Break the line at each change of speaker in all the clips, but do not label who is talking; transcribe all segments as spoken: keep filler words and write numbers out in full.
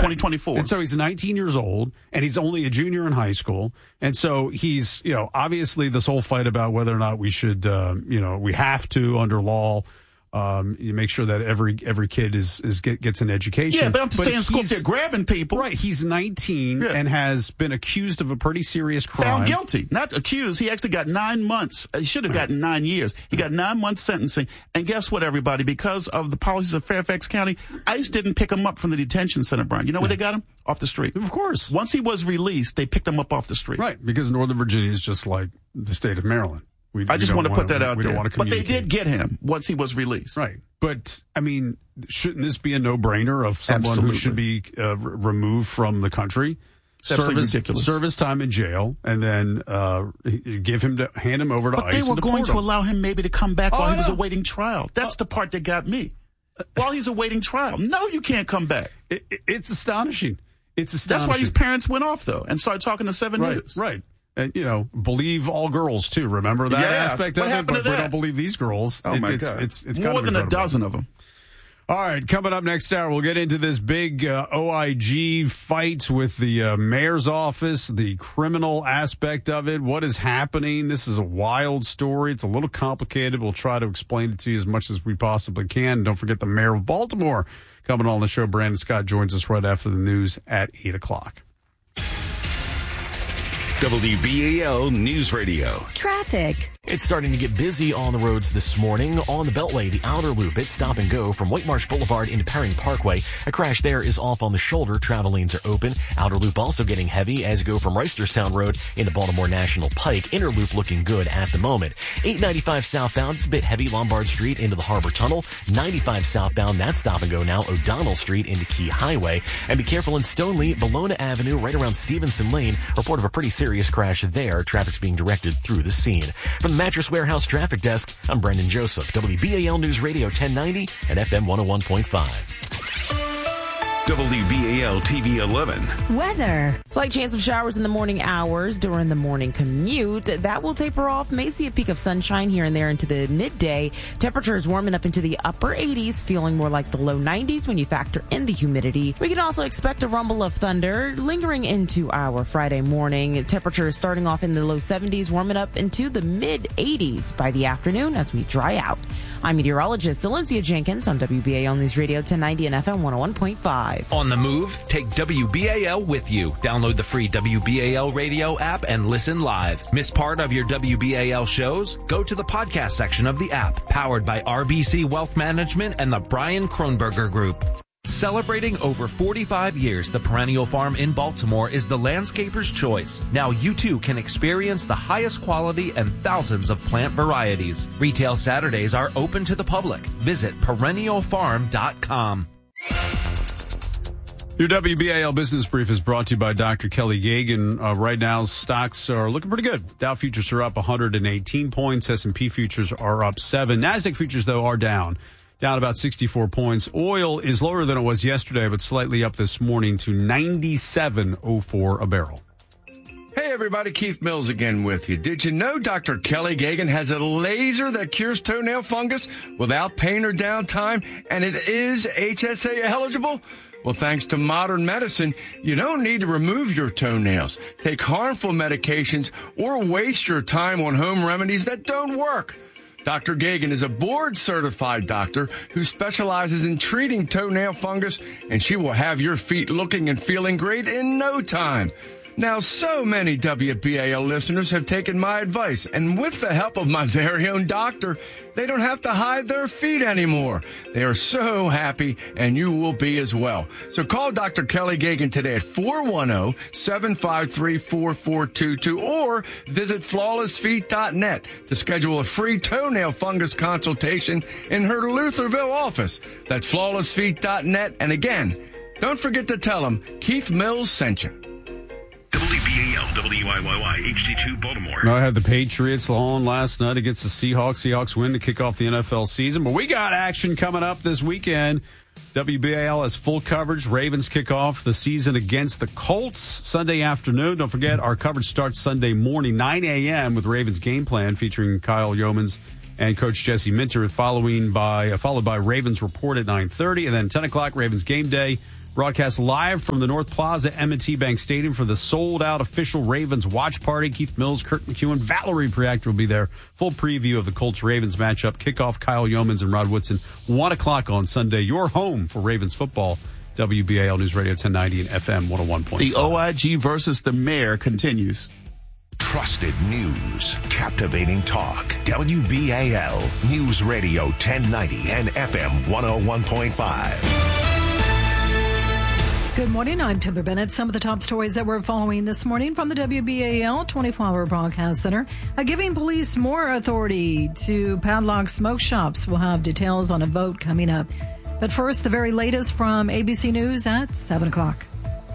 twenty twenty-four.
And so he's nineteen years old, and he's only a junior in high school. And so he's, you know, obviously this whole fight about whether or not we should, uh, you know, we have to under law. Um, you make sure that every every kid is is get, gets an education.
Yeah, but I'm staying in school if they're grabbing people.
Right, he's nineteen yeah. and has been accused of a pretty serious crime.
Found guilty, not accused. He actually got nine months. He should have gotten nine years. He got nine months sentencing. And guess what, everybody? Because of the policies of Fairfax County, ICE didn't pick him up from the detention center, Brian. You know where they got him? Off the street.
Of course.
Once he was released, they picked him up off the street.
Right, because Northern Virginia is just like the state of Maryland. We,
I just want to put that
we,
out
we
there.
Don't want to
but they did get him once he was released.
Right. But, I mean, shouldn't this be a no-brainer of someone
Absolutely.
who should be uh, r- removed from the country? Service,
ridiculous.
service time in jail, and then uh, give him to hand him over to
but
ICE.
But they were going to allow him maybe to come back
oh,
while
I
he was
know.
awaiting trial. That's oh. the part that got me. While he's awaiting trial. No, you can't come back.
It, it, it's astonishing. It's astonishing.
That's why his parents went off, though, and started talking to Seven
right,
News.
Right. And, you know, believe all girls, too. Remember that
yeah.
aspect
what
of it?
Happened
But
to that?
we don't believe these girls.
Oh,
it,
my
it's,
God.
It's, it's
More than a dozen of them.
All right, coming up next hour, we'll get into this big uh, O I G fight with the uh, mayor's office, the criminal aspect of it, what is happening. This is a wild story. It's a little complicated. We'll try to explain it to you as much as we possibly can. Don't forget the mayor of Baltimore coming on the show. Brandon Scott joins us right after the news at eight o'clock.
W B A L News Radio.
Traffic.
It's starting to get busy on the roads this morning. On the Beltway, the outer loop, it's stop and go from White Marsh Boulevard into Perring Parkway. A crash there is off on the shoulder. Travel lanes are open. Outer loop also getting heavy as you go from Reisterstown Road into Baltimore National Pike. Inner loop looking good at the moment. eight ninety-five southbound, it's a bit heavy. Lombard Street into the Harbor Tunnel. ninety-five southbound, that's stop and go now. O'Donnell Street into Key Highway. And be careful in Stoneleigh, Bologna Avenue, right around Stevenson Lane. Report of a pretty serious crash there. Traffic's being directed through the scene. From the Mattress Warehouse Traffic Desk, I'm Brendan Joseph, W B A L News Radio ten ninety and F M one oh one point five.
W B A L T V eleven.
Weather.
Slight chance of showers in the morning hours during the morning commute. That will taper off. May see a peak of sunshine here and there into the midday. Temperatures warming up into the upper eighties, feeling more like the low nineties when you factor in the humidity. We can also expect a rumble of thunder lingering into our Friday morning. Temperatures starting off in the low seventies, warming up into the mid eighties by the afternoon as we dry out. I'm meteorologist Valencia Jenkins on W B A L News Radio ten ninety and F M one oh one point five.
On the move, take W B A L with you. Download the free W B A L radio app and listen live. Miss part of your W B A L shows? Go to the podcast section of the app, powered by R B C Wealth Management and the Brian Kronberger Group. Celebrating over forty-five years, the Perennial Farm in Baltimore is the landscaper's choice. Now you too can experience the highest quality and thousands of plant varieties. Retail Saturdays are open to the public. Visit perennial farm dot com.
Your W B A L Business Brief is brought to you by Doctor Kelly Gagan. Uh, right now, stocks are looking pretty good. Dow futures are up one hundred eighteen points. S and P futures are up seven. NASDAQ futures, though, are down. Down about sixty-four points. Oil is lower than it was yesterday, but slightly up this morning to ninety-seven oh four a barrel.
Hey everybody, Keith Mills again with you. Did you know Doctor Kelly Gagan has a laser that cures toenail fungus without pain or downtime, and it is H S A eligible? Well, thanks to modern medicine, you don't need to remove your toenails, take harmful medications, or waste your time on home remedies that don't work. Doctor Gagan is a board-certified doctor who specializes in treating toenail fungus, and she will have your feet looking and feeling great in no time. Now, so many W B A L listeners have taken my advice, and with the help of my very own doctor, they don't have to hide their feet anymore. They are so happy, and you will be as well. So call Doctor Kelly Gagan today at four one zero, seven five three, four four two two or visit flawless feet dot net to schedule a free toenail fungus consultation in her Lutherville office. That's flawless feet dot net. And again, don't forget to tell them Keith Mills sent you.
W B A L, W I Y Y, H D two Baltimore.
I had the Patriots on last night against the Seahawks. Seahawks win to kick off the N F L season. But we got action coming up this weekend. W B A L has full coverage. Ravens kick off the season against the Colts Sunday afternoon. Don't forget, our coverage starts Sunday morning, nine a.m. with Ravens Game Plan featuring Kyle Yeomans and Coach Jesse Minter, following by, uh, followed by Ravens Report at nine thirty. And then ten o'clock, Ravens Game Day Broadcast live from the North Plaza M and T Bank Stadium for the sold-out official Ravens watch party. Keith Mills, Kurt McEwen, Valerie Preactor will be there. Full preview of the Colts-Ravens matchup. Kickoff, Kyle Yeomans and Rod Woodson. one o'clock on Sunday. Your home for Ravens football. W B A L News Radio ten ninety and F M one oh one point five.
The O I G versus the mayor continues.
Trusted news, captivating talk. W B A L News Radio ten ninety and F M one oh one point five.
Good morning. I'm Timber Bennett. Some of the top stories that we're following this morning from the W B A L twenty-four hour Broadcast Center. Uh, giving police more authority to padlock smoke shops. We'll have details on a vote coming up. But first, the very latest from A B C News at seven o'clock.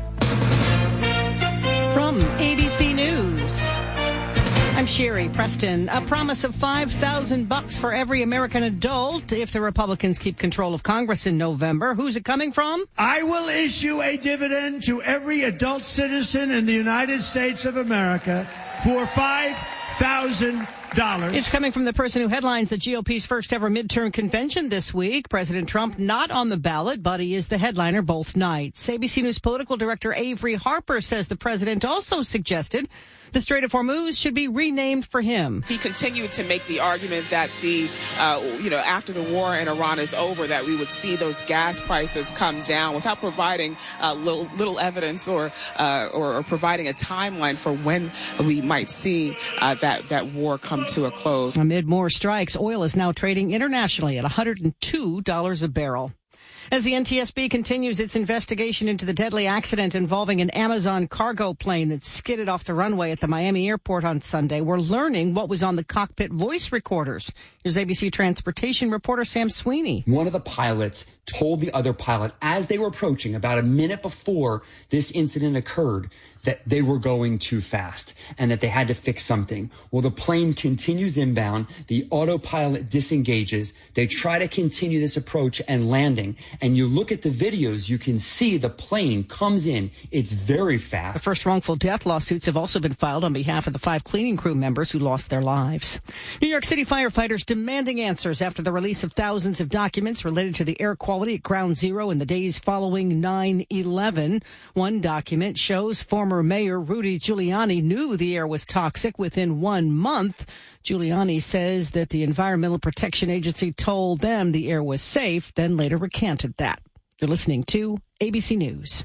From A B C News, I'm Sherry Preston. A promise of five thousand bucks for every American adult if the Republicans keep control of Congress in November. Who's it coming from?
I will issue a dividend to every adult citizen in the United States of America for five thousand dollars. Dollars.
It's coming from the person who headlines the G O P's first ever midterm convention this week. President Trump not on the ballot, but he is the headliner both nights. A B C News political director Avery Harper says the president also suggested the Strait of Hormuz should be renamed for him.
He continued to make the argument that the, uh, you know, after the war in Iran is over, that we would see those gas prices come down without providing uh, little, little evidence or, uh, or or providing a timeline for when we might see uh, that that war come to a close.
Amid more strikes, oil is now trading internationally at one hundred two dollars a barrel. As the N T S B continues its investigation into the deadly accident involving an Amazon cargo plane that skidded off the runway at the Miami airport on Sunday, we're learning what was on the cockpit voice recorders. Here's A B C transportation reporter Sam Sweeney.
One of the pilots told the other pilot as they were approaching about a minute before this incident occurred that they were going too fast and that they had to fix something. Well, the plane continues inbound. The autopilot disengages. They try to continue this approach and landing. And you look at the videos, you can see the plane comes in. It's very fast.
The first wrongful death lawsuits have also been filed on behalf of the five cleaning crew members who lost their lives. New York City firefighters demanding answers after the release of thousands of documents related to the air quality at Ground Zero in the days following nine eleven. One document shows former Mayor Rudy Giuliani knew the air was toxic within one month. Giuliani says that the Environmental Protection Agency told them the air was safe, then later recanted that. You're listening to A B C News.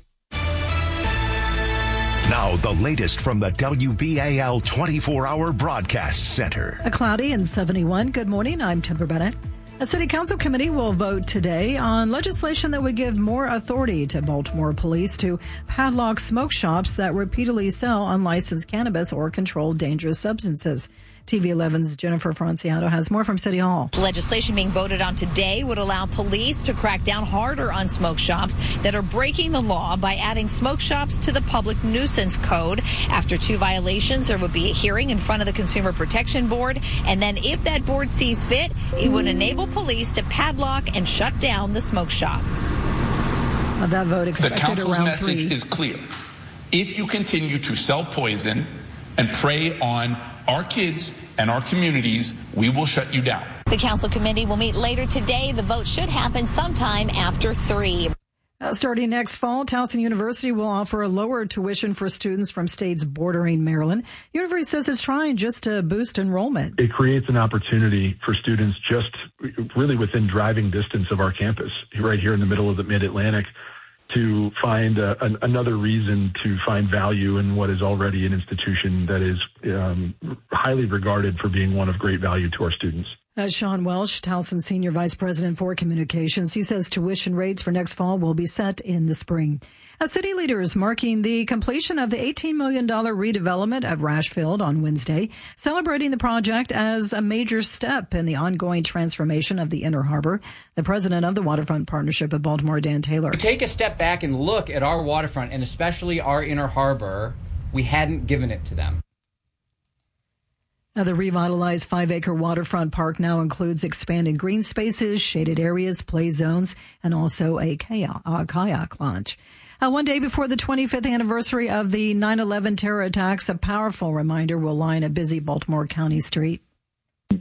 Now, the latest from the W B A L twenty-four hour Broadcast Center.
A cloudy and seventy-one. Good morning. I'm Timber Bennett. A city council committee will vote today on legislation that would give more authority to Baltimore police to padlock smoke shops that repeatedly sell unlicensed cannabis or controlled dangerous substances. T V eleven's Jennifer Franciato has more from City Hall.
The legislation being voted on today would allow police to crack down harder on smoke shops that are breaking the law by adding smoke shops to the public nuisance code. After two violations, there would be a hearing in front of the Consumer Protection Board. And then if that board sees fit, it would enable police to padlock and shut down the smoke shop.
Well, that vote expected
the council's
around
message
three.
is clear. If you continue to sell poison and prey on our kids and our communities, we will shut you down.
The council committee will meet later today. The vote should happen sometime after three.
Uh, starting next fall, Towson University will offer a lower tuition for students from states bordering Maryland. University says it's trying just to boost enrollment.
It creates an opportunity for students just really within driving distance of our campus, right here in the middle of the Mid-Atlantic, to find uh, an, another reason to find value in what is already an institution that is um, highly regarded for being one of great value to our students.
As Sean Welsh, Towson Senior Vice President for Communications, he says tuition rates for next fall will be set in the spring. As city leaders marking the completion of the eighteen million dollars redevelopment of Rashfield on Wednesday, celebrating the project as a major step in the ongoing transformation of the Inner Harbor. The president of the Waterfront Partnership of Baltimore, Dan Taylor.
To take a step back and look at our waterfront, and especially our Inner Harbor, we hadn't given it to them.
Now, the revitalized five-acre waterfront park now includes expanded green spaces, shaded areas, play zones, and also a kayak, uh, kayak launch. Uh, one day before the twenty-fifth anniversary of the nine eleven terror attacks, a powerful reminder will line a busy Baltimore County street.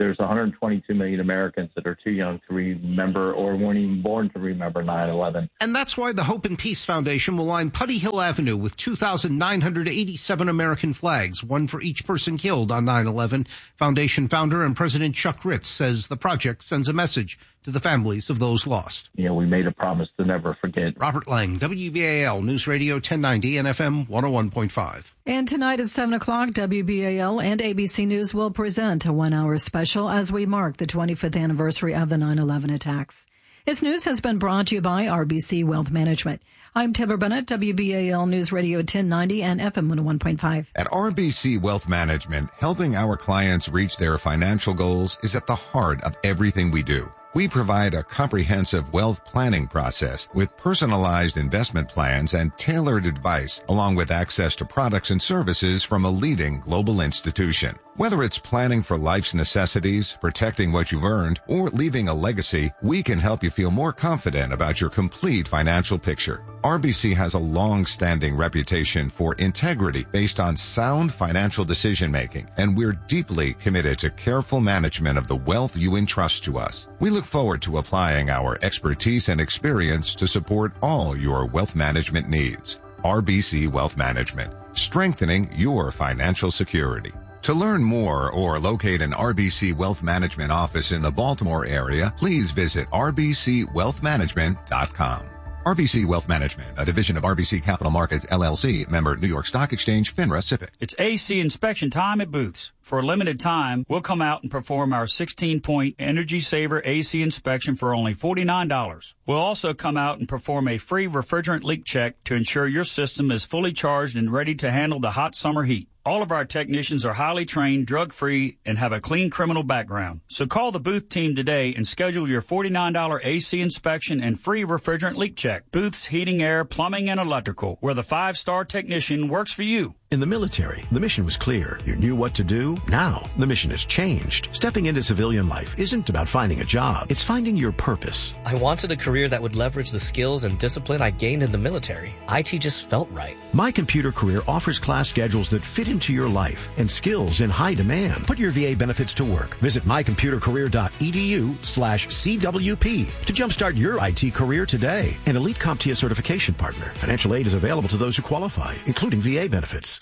there's one hundred twenty-two million Americans that are too young to remember or weren't even born to remember nine eleven.
And that's why the Hope and Peace Foundation will line Putty Hill Avenue with two thousand nine hundred eighty-seven American flags, one for each person killed on nine eleven. Foundation founder and President Chuck Ritz says the project sends a message to the families of those lost.
You know, we made a promise to never forget.
Robert Lang, W B A L News Radio ten ninety and F M one oh one point five.
And tonight at seven o'clock, W B A L and A B C News will present a one-hour special as we mark the twenty-fifth anniversary of the nine eleven attacks. This news has been brought to you by R B C Wealth Management. I'm Timber Bennett, W B A L News Radio ten ninety and F M one oh one point five.
At R B C Wealth Management, helping our clients reach their financial goals is at the heart of everything we do. We provide a comprehensive wealth planning process with personalized investment plans and tailored advice, along with access to products and services from a leading global institution. Whether it's planning for life's necessities, protecting what you've earned, or leaving a legacy, we can help you feel more confident about your complete financial picture. R B C has a long-standing reputation for integrity based on sound financial decision-making, and we're deeply committed to careful management of the wealth you entrust to us. We look forward to applying our expertise and experience to support all your wealth management needs. R B C Wealth Management, strengthening your financial security. To learn more or locate an R B C Wealth Management office in the Baltimore area, please visit r b c wealth management dot com. R B C Wealth Management, a division of R B C Capital Markets, L L C, member New York Stock Exchange, FINRA, S I P C.
It's A C inspection time at Booth's. For a limited time, we'll come out and perform our sixteen-point Energy Saver A C inspection for only forty-nine dollars. We'll also come out and perform a free refrigerant leak check to ensure your system is fully charged and ready to handle the hot summer heat. All of our technicians are highly trained, drug-free, and have a clean criminal background. So call the Booth team today and schedule your forty-nine dollars A C inspection and free refrigerant leak check. Booth's Heating, Air, Plumbing, and Electrical, where the five-star technician works for you.
In the military, the mission was clear. You knew what to do. Now, the mission has changed. Stepping into civilian life isn't about finding a job. It's finding your purpose.
I wanted a career that would leverage the skills and discipline I gained in the military. I T just felt right.
My Computer Career offers class schedules that fit into your life and skills in high demand. Put your V A benefits to work. Visit my computer career dot e d u slash C W P to jumpstart your I T career today. An Elite CompTIA certification partner. Financial aid is available to those who qualify, including V A benefits.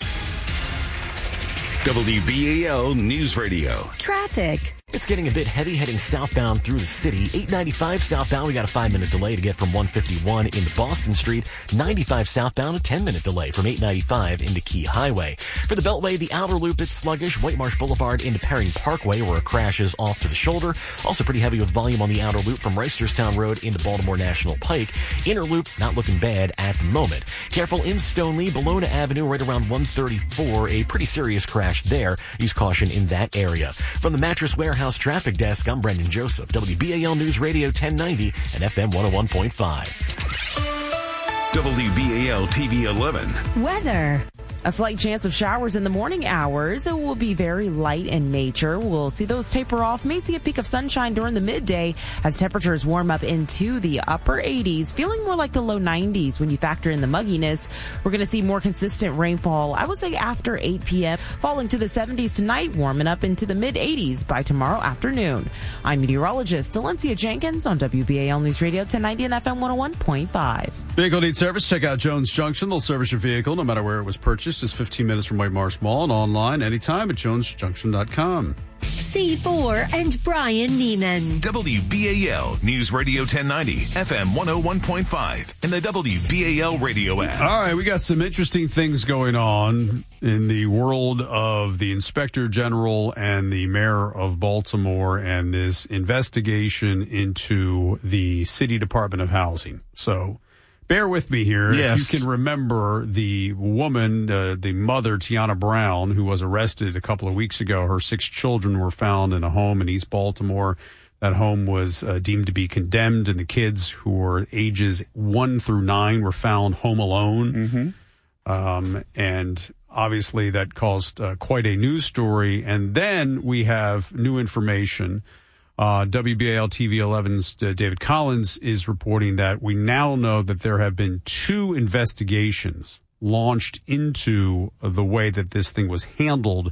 W B A L News Radio.
Traffic. It's getting a bit heavy heading southbound through the city. eight ninety-five southbound, we got a five-minute delay to get from one fifty-one into Boston Street. ninety-five southbound, a ten-minute delay from eight ninety-five into Key Highway. For the Beltway, the outer loop, it's sluggish. White Marsh Boulevard into Perring Parkway, where a crash is off to the shoulder. Also pretty heavy with volume on the outer loop from Reisterstown Road into Baltimore National Pike. Inner loop, not looking bad at the moment. Careful in Stoneleigh, Bologna Avenue, right around one thirty-four. A pretty serious crash there. Use caution in that area. From the Mattress Warehouse Traffic Desk, I'm Brendan Joseph, W B A L News Radio ten ninety and F M one oh one point five.
W B A L T V eleven.
Weather. A slight chance of showers in the morning hours. It will be very light in nature. We'll see those taper off. May see a peak of sunshine during the midday as temperatures warm up into the upper eighties, feeling more like the low nineties when you factor in the mugginess. We're going to see more consistent rainfall, I would say after eight p.m., falling to the seventies tonight, warming up into the mid eighties by tomorrow afternoon. I'm meteorologist Valencia Jenkins on W B A L News Radio ten ninety and F M one oh one point five.
Vehicle needs service. Check out Jones Junction. They'll service your vehicle no matter where it was purchased. Just fifteen minutes from White Marsh Mall and online anytime at jones junction dot com.
C four and Brian Neiman.
W B A L News Radio ten ninety, F M one oh one point five, and the W B A L radio app.
All right, we got some interesting things going on in the world of the Inspector General and the Mayor of Baltimore and this investigation into the City Department of Housing. So bear with me here.
Yes.
If you can remember the woman, uh, the mother, Tiana Brown, who was arrested a couple of weeks ago. Her six children were found in a home in East Baltimore. That home was uh, deemed to be condemned, and the kids who were ages one through nine were found home alone. Mm-hmm. Um, and obviously that caused uh, quite a news story. And then we have new information. Uh, W B A L T V eleven's uh, David Collins is reporting that we now know that there have been two investigations launched into the way that this thing was handled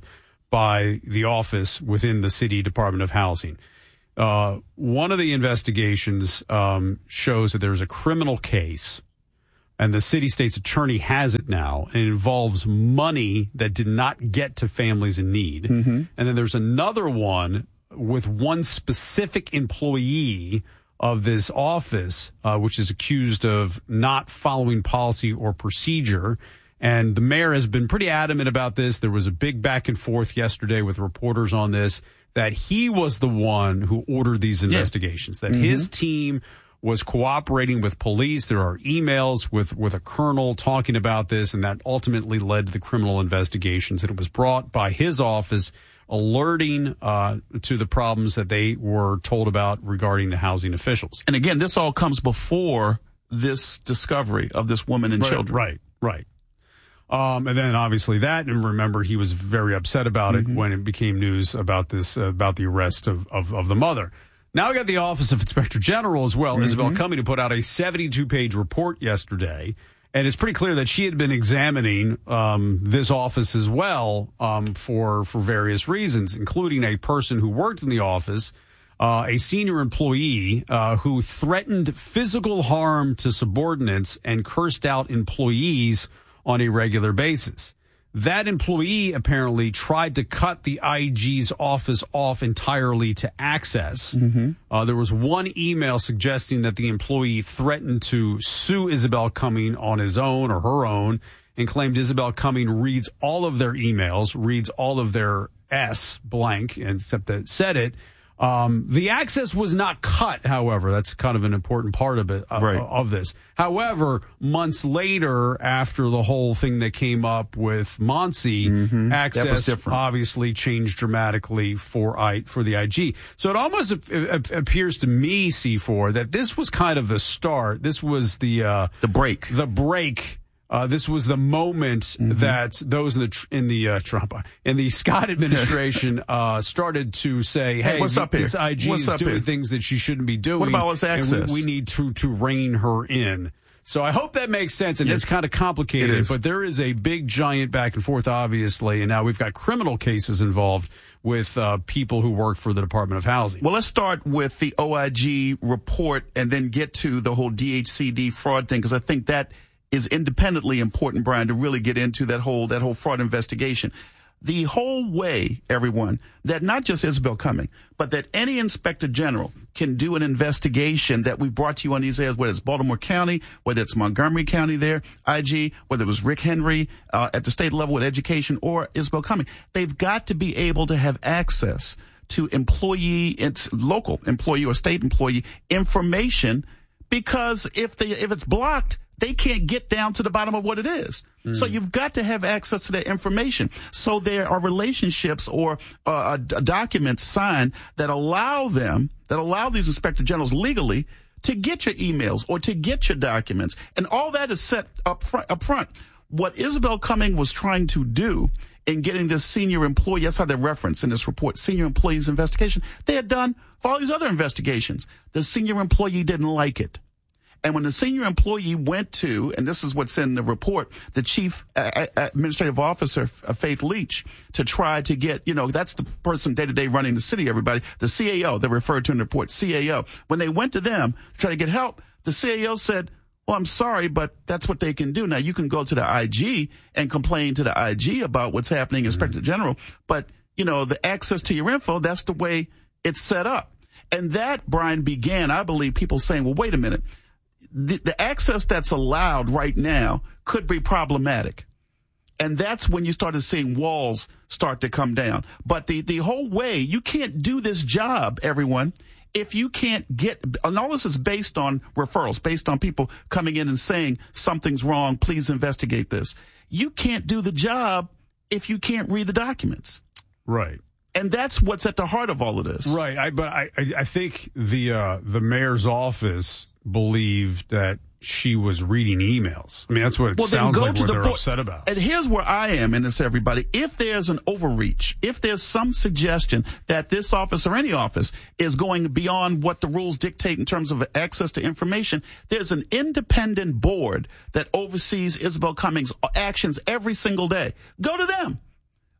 by the office within the city Department of Housing. Uh, one of the investigations um, shows that there's a criminal case, and the city state's attorney has it now, and it involves money that did not get to families in need. Mm-hmm. And then there's another one with one specific employee of this office, uh, which is accused of not following policy or procedure. And the mayor has been pretty adamant about this. There was a big back and forth yesterday with reporters on this, that he was the one who ordered these investigations, yeah. that mm-hmm. his team was cooperating with police. There are emails with, with a colonel talking about this, and that ultimately led to the criminal investigations. And it was brought by his office, alerting uh, to the problems that they were told about regarding the housing officials.
And again, this all comes before this discovery of this woman and
right,
children.
Right, right. Um, and then obviously that, and remember, he was very upset about it mm-hmm. when it became news about this, uh, about the arrest of, of, of the mother. Now we got the Office of Inspector General as well, mm-hmm. Isabel Cumming, to put out a seventy-two page report yesterday. And it's pretty clear that she had been examining um, this office as well um, for, for various reasons, including a person who worked in the office, uh, a senior employee uh, who threatened physical harm to subordinates and cursed out employees on a regular basis. That employee apparently tried to cut the I G's office off entirely to access. Mm-hmm. Uh, there was one email suggesting that the employee threatened to sue Isabel Cumming on his own or her own, and claimed Isabel Cumming reads all of their emails, reads all of their S blank, except that it said it. Um, the access was not cut, however. That's kind of an important part of it, uh, right. of this. However, months later, after the whole thing that came up with Monsi, mm-hmm. access obviously changed dramatically for I, for the I G. So it almost a, a, appears to me, C four, that this was kind of the start. This was the, uh,
the break,
the break. Uh, this was the moment mm-hmm. that those in the in the uh, Trump in the Scott administration uh, started to say, "Hey,
hey what's up
this
here?
I G
what's
is doing
here?
things that she shouldn't be doing.
What about his access?
And we, we need to to rein her in." So I hope that makes sense, and yes. it's kind of complicated, it but there is a big giant back and forth, obviously, and now we've got criminal cases involved with uh, people who work for the Department of Housing.
Well, let's start with the O I G report and then get to the whole D H C D fraud thing, because I think that is independently important, Brian, to really get into that whole that whole fraud investigation. The whole way, everyone, that not just Isabel Cumming, but that any inspector general can do an investigation that we've brought to you on these areas, whether it's Baltimore County, whether it's Montgomery County there, I G, whether it was Rick Henry uh, at the state level with education, or Isabel Cumming. They've got to be able to have access to employee, it's local employee or state employee information, because if they if it's blocked, they can't get down to the bottom of what it is. Mm. So you've got to have access to that information. So there are relationships or uh, documents signed that allow them, that allow these inspector generals legally to get your emails or to get your documents. And all that is set up front. Up front. What Isabel Cumming was trying to do in getting this senior employee, that's how they reference in this report, senior employees investigation, they had done for all these other investigations. The senior employee didn't like it. And when the senior employee went to, and this is what's in the report, the chief uh, administrative officer, uh, Faith Leach, to try to get, you know, that's the person day to day running the city, everybody, the C A O, they referred to in the report, C A O. When they went to them to try to get help, the C A O said, well, I'm sorry, but that's what they can do. Now, you can go to the I G and complain to the I G about what's happening, mm-hmm. Inspector General, but, you know, the access to your info, that's the way it's set up. And that, Brian, began, I believe, people saying, well, wait a minute. The, the access that's allowed right now could be problematic. And that's when you started seeing walls start to come down. But the, the whole way, you can't do this job, everyone, if you can't get, and all this is based on referrals, based on people coming in and saying something's wrong, please investigate this. You can't do the job if you can't read the documents.
Right.
And that's what's at the heart of all of this.
Right. I, but I, I think the, uh, the mayor's office believed that she was reading emails. I mean, that's what it
well,
sounds like
what
they're
po-
upset about.
And here's where I am in this, everybody. If there's an overreach, if there's some suggestion that this office or any office is going beyond what the rules dictate in terms of access to information, there's an independent board that oversees Isabel Cummings' actions every single day. Go to them.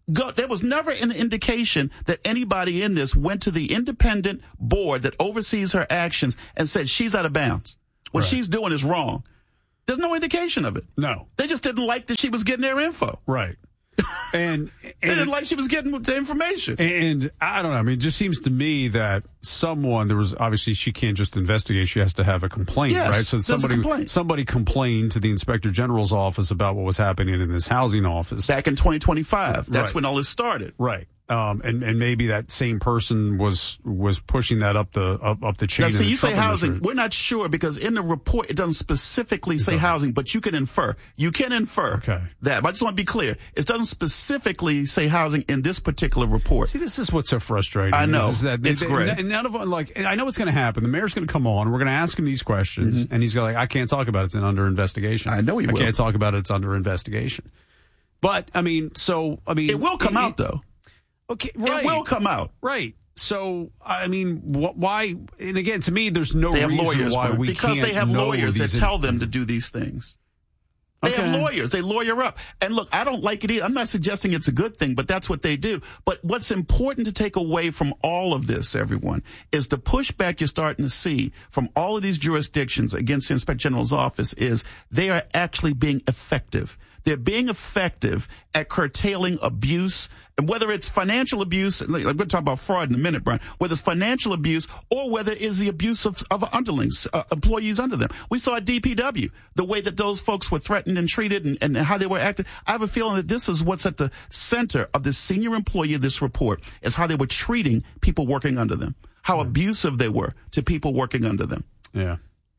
go, there was never an indication that anybody in this went to the independent board that oversees her actions and said she's out of bounds. What
Right.
she's doing is wrong. There's no indication of it.
No.
They just didn't like that she was getting their info.
Right. And,
They
and
didn't like she was getting the information.
And I don't know. I mean, it just seems to me that someone, there was obviously she can't just investigate. She has to have a complaint,
Yes,
right? So
there's a
somebody,
complaint.
somebody complained to the Inspector General's office about what was happening in this housing office.
Back in twenty twenty-five. That's
Right.
when all this started.
Right. Um, and, and maybe that same person was, was pushing that up the, up, up the chain.
Now,
in
see,
the
you say
Trump
housing.
administration.
We're not sure because in the report, it doesn't specifically say housing, but you can infer. You can infer
Okay.
that. But I just want to be clear. It doesn't specifically say housing in this particular report.
See, this is what's so frustrating.
I know.
Is, is that they-
It's
they-
great.
And none of them, like, and I know what's going to happen. The mayor's going to come on. We're going to ask him these questions,
Mm-hmm.
and he's going to like, I can't talk about it. It's under investigation.
I know he
I
will.
can't talk about it. It's under investigation. But I mean, so I mean,
It will come out, though.
Okay, right.
It will come out.
Right. So I mean, wh- why? And again, to me, there's no
They have
reason
lawyers
why
Mark,
we
because
can't
they have
know
lawyers that
these
tell them to do these things. They
Okay.
have lawyers. They lawyer up. And look, I don't like it either. I'm not suggesting it's a good thing, but that's what they do. But what's important to take away from all of this, everyone, is the pushback you're starting to see from all of these jurisdictions against the Inspector General's office is they are actually being effective. They're being effective at curtailing abuse, and whether it's financial abuse, like, we're going to talk about fraud in a minute, Brian, whether it's financial abuse or whether it is the abuse of, of underlings, uh, employees under them. We saw at D P W, the way that those folks were threatened and treated and, and how they were acting. I have a feeling that this is what's at the center of this senior employee of this report, is how they were treating people working under them, how abusive they were to people working under them.
Yeah.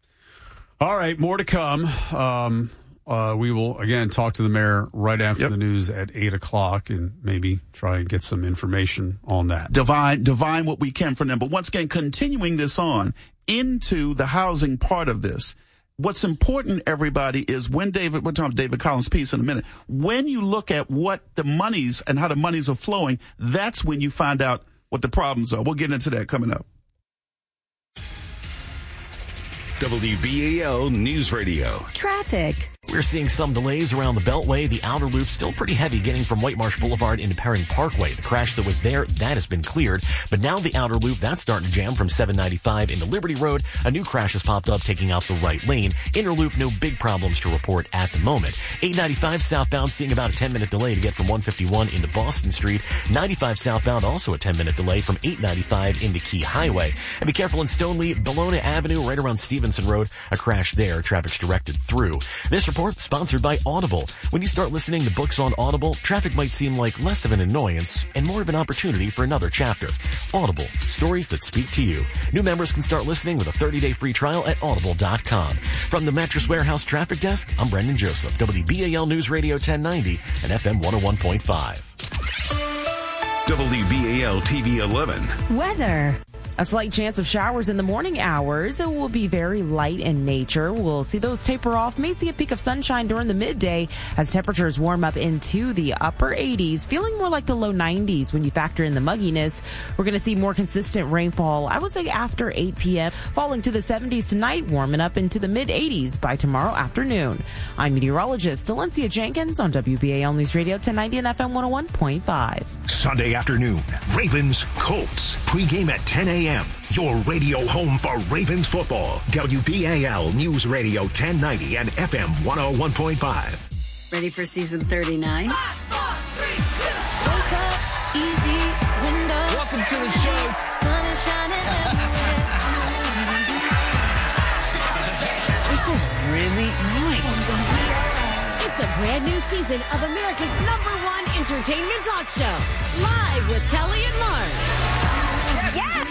All right, more to come. Um, uh, we will, again, talk to the mayor right after
Yep.
the news at eight o'clock and maybe try and get some information on that.
divine divine what we can from them. But once again, continuing this on into the housing part of this, what's important, everybody, is when David, we'll talk about David Collins' piece in a minute, when you look at what the monies and how the monies are flowing, that's when you find out what the problems are. We'll get into that coming up.
W B A L News Radio.
Traffic.
We're seeing some delays around the Beltway. The outer loop still pretty heavy getting from White Marsh Boulevard into Perrin Parkway. The crash that was there, that has been cleared. But now the outer loop, that's starting to jam from seven ninety-five into Liberty Road. A new crash has popped up taking out the right lane. Inner loop, no big problems to report at the moment. eight ninety-five southbound seeing about a ten minute delay to get from one fifty-one into Boston Street. ninety-five southbound also a ten minute delay from eight ninety-five into Key Highway. And be careful in Stoneleigh, Bologna Avenue, right around Stevenson Road. A crash there. Traffic's directed through. This report sponsored by Audible. When you start listening to books on Audible, traffic might seem like less of an annoyance and more of an opportunity for another chapter. Audible, stories that speak to you. New members can start listening with a thirty day free trial at audible dot com. From the Mattress Warehouse Traffic Desk, I'm Brendan Joseph, W B A L News Radio ten ninety and F M one oh one point five.
W B A L T V eleven.
Weather.
A slight chance of showers in the morning hours. It will be very light in nature. We'll see those taper off. May see a peak of sunshine during the midday as temperatures warm up into the upper eighties, feeling more like the low nineties when you factor in the mugginess. We're going to see more consistent rainfall, I would say after eight p.m., falling to the seventies tonight, warming up into the mid eighties by tomorrow afternoon. I'm meteorologist Valencia Jenkins on W B A L News Radio ten ninety and F M one oh one point five.
Sunday afternoon, Ravens Colts. Pregame at ten a.m. Your radio home for Ravens football. W B A L News Radio ten ninety and F M one oh one point five.
Ready for season thirty-nine?
Five, four, three, two. Wake up, easy window. Welcome to the show. Sun is shining
This is really nice.
It's a brand new season of America's number one entertainment talk show. Live with Kelly and Mark. Yes!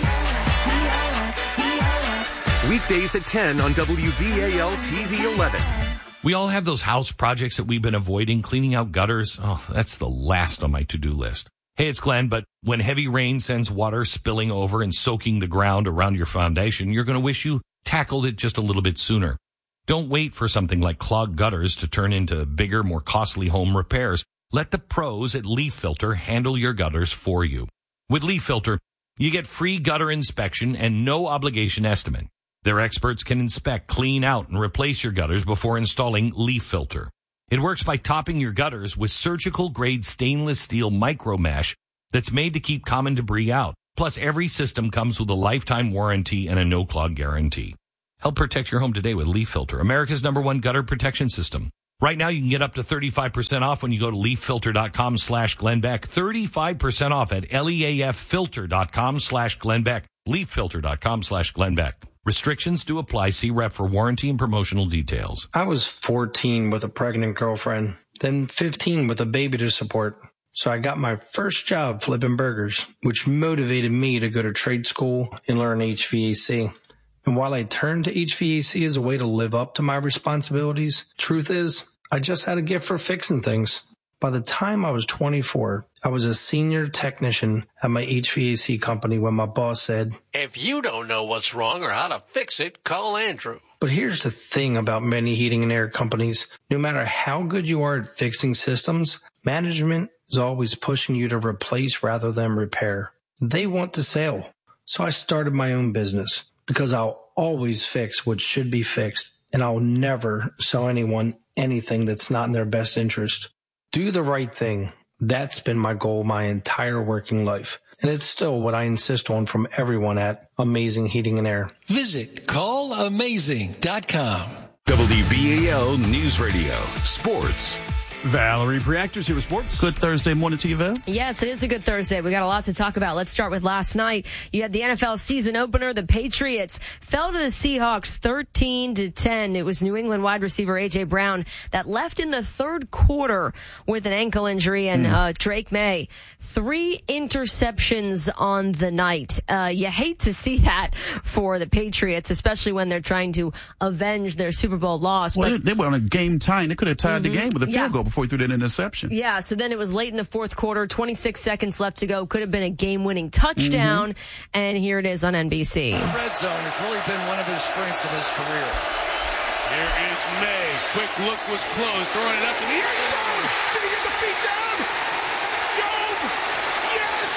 Weekdays at ten on W B A L T V eleven.
We all have those house projects that we've been avoiding, cleaning out gutters. Oh, that's the last on my to-do list. Hey, it's Glenn, but when heavy rain sends water spilling over and soaking the ground around your foundation, you're going to wish you tackled it just a little bit sooner. Don't wait for something like clogged gutters to turn into bigger, more costly home repairs. Let the pros at Leaf Filter handle your gutters for you. With Leaf Filter, you get free gutter inspection and no obligation estimate. Their experts can inspect, clean out, and replace your gutters before installing Leaf Filter. It works by topping your gutters with surgical-grade stainless steel micro mesh that's made to keep common debris out. Plus, every system comes with a lifetime warranty and a no-clog guarantee. Help protect your home today with Leaf Filter, America's number one gutter protection system. Right now, you can get up to thirty-five percent off when you go to leaffilter.com slash Glenn Beck. thirty-five percent off at leaffilter.com slash Glenn Beck. leaffilter.com slash Glenn Beck. Restrictions do apply. See rep for warranty and promotional details.
I was fourteen with a pregnant girlfriend, then fifteen with a baby to support. So I got my first job flipping burgers, which motivated me to go to trade school and learn H V A C. And while I turned to H V A C as a way to live up to my responsibilities, truth is, I just had a gift for fixing things. By the time I was twenty-four, I was a senior technician at my H V A C company when my boss said,
"If you don't know what's wrong or how to fix it, call Andrew."
But here's the thing about many heating and air companies. No matter how good you are at fixing systems, management is always pushing you to replace rather than repair. They want the sale. So I started my own business because I'll always fix what should be fixed, and I'll never sell anyone anything that's not in their best interest. Do the right thing. That's been my goal my entire working life. And it's still what I insist on from everyone at Amazing Heating and Air.
Visit call amazing dot com.
W B A L News Radio. Sports.
Valerie Preactors here with sports.
Good Thursday morning to you, Val.
Yes, it is a good Thursday. We got a lot to talk about. Let's start with last night. You had the N F L season opener. The Patriots fell to the Seahawks thirteen to ten. It was New England wide receiver A J Brown that left in the third quarter with an ankle injury, and uh, Drake May, three interceptions on the night. Uh, you hate to see that for the Patriots, especially when they're trying to avenge their Super Bowl loss.
Well,
but,
they were on a game tying. They could have tied mm-hmm. the game with a field
yeah.
goal before he threw that interception.
Yeah, so then it was late in the fourth quarter, twenty-six seconds left to go. Could have been a game-winning touchdown, mm-hmm. and here it is on N B C.
The red zone has really been one of his strengths in his career. Here is May. Quick look was closed, throwing it up in the end zone. Did he get the feet down? Job, yes!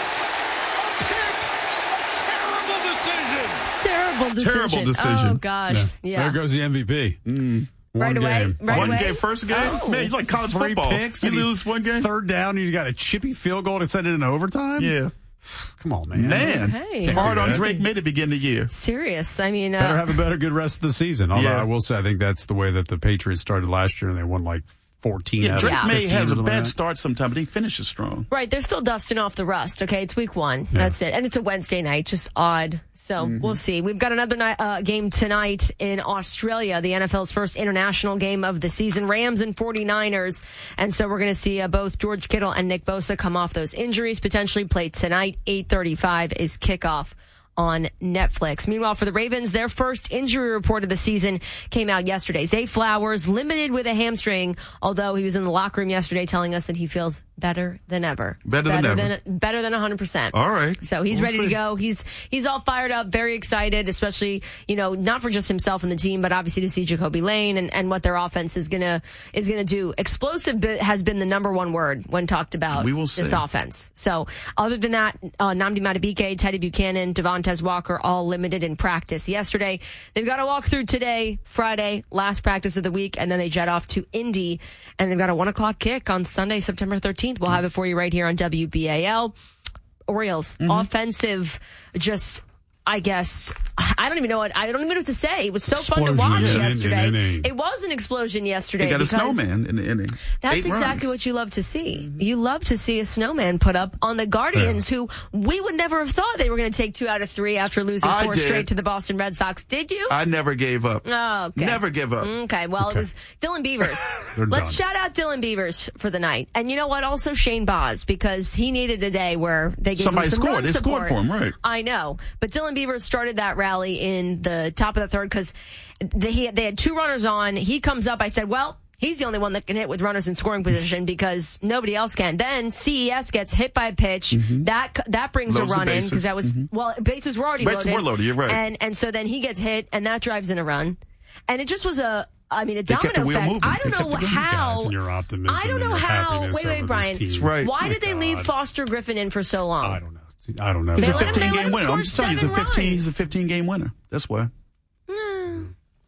A pick! A terrible decision!
Terrible decision.
Terrible decision.
Oh, gosh. Yeah.
yeah. There goes the M V P.
Mm.
One
right away.
game.
Right
one
away.
game, first game. Oh. Man, he's like college
Three
football.
Picks,
you lose one game.
Third down, you got a chippy field goal to send it in overtime.
Yeah.
Come on, man.
Man,
hey.
hard on Drake May to begin the year.
Serious. I mean, uh,
better have a better good rest of the season. Although
yeah.
I will say, I think that's the way that the Patriots started last year, and they won like fourteen.
Yeah,
out
Drake
of
May has a bad
like
start sometimes, but he finishes strong.
right, they're still dusting off the rust. Okay, it's week one.
Yeah.
That's it, and it's a Wednesday night. Just odd. So
Mm-hmm.
we'll see. We've got another night, uh, game tonight in Australia, the N F L's first international game of the season, Rams and forty-niners. And so we're going to see uh, both George Kittle and Nick Bosa come off those injuries, potentially play tonight. eight thirty-five is kickoff on Netflix. Meanwhile, for the Ravens, their first injury report of the season came out yesterday. Zay Flowers, limited with a hamstring, although he was in the locker room yesterday telling us that he feels better than ever.
Better, better than ever.
Than, better than one hundred percent.
All right.
So he's
we'll
ready
see.
to go. He's he's all fired up, very excited, especially, you know, not for just himself and the team, but obviously to see Jacoby Lane and, and what their offense is going to is gonna do. Explosive has been the number one word when talked about
we will
this
see.
offense. So other than that, uh, Nnamdi Madubuike, Teddy Buchanan, Devontae Walker, all limited in practice yesterday. They've got to walk through today, Friday, last practice of the week, and then they jet off to Indy, and they've got a one o'clock kick on Sunday, September thirteenth. We'll have it for you right here on W B A L. Orioles, mm-hmm. offensive, just, I guess, I don't even know what, I don't even know what to say. It was so
Explosion
fun to watch
in,
yesterday.
in, in, in.
It was an explosion yesterday.
They got a
because
snowman in the inning.
That's
Eight
exactly
runs.
what you love to see. You love to see a snowman put up on the Guardians, yeah. who we would never have thought they were going to take two out of three after losing
I
four
did.
straight to the Boston Red Sox. Did you?
I never gave up.
Oh, okay.
Never give up.
Okay, well,
Okay.
it was Dylan Beavers.
They're
Let's
done.
shout out Dylan Beavers for the night. And you know what? Also Shane Boz, because he needed a day where they gave
Somebody
him some
scored.
run
They
support.
scored for him, right.
I know. But Dylan Beavers started that rally in the top of the third because they, they had two runners on. He comes up. I said, well, he's the only one that can hit with runners in scoring position because nobody else can. Then C E S gets hit by a pitch.
Mm-hmm.
That that brings
Loads
a
the
run in
bases.
because that was,
Mm-hmm.
well, bases were already
Bases
loaded.
were loaded, you're right.
And, and so then he gets hit, and that drives in a run. And it just was a, I mean, a
They kept
domino
the wheel
effect.
moving.
I don't
They kept
know
the wheel
how.
Guys and your optimism
I don't know
and your
how.
happiness
Wait,
over
wait,
this
Brian.
team.
That's right.
Why
My
did they
God.
leave Foster Griffin in for so long?
I don't know. I don't know.
He's
They
a
let him- they
fifteen
let
game
him
winner.
score
I'm just telling you, he's a
seven
fifteen.
runs.
He's a fifteen game winner. That's why.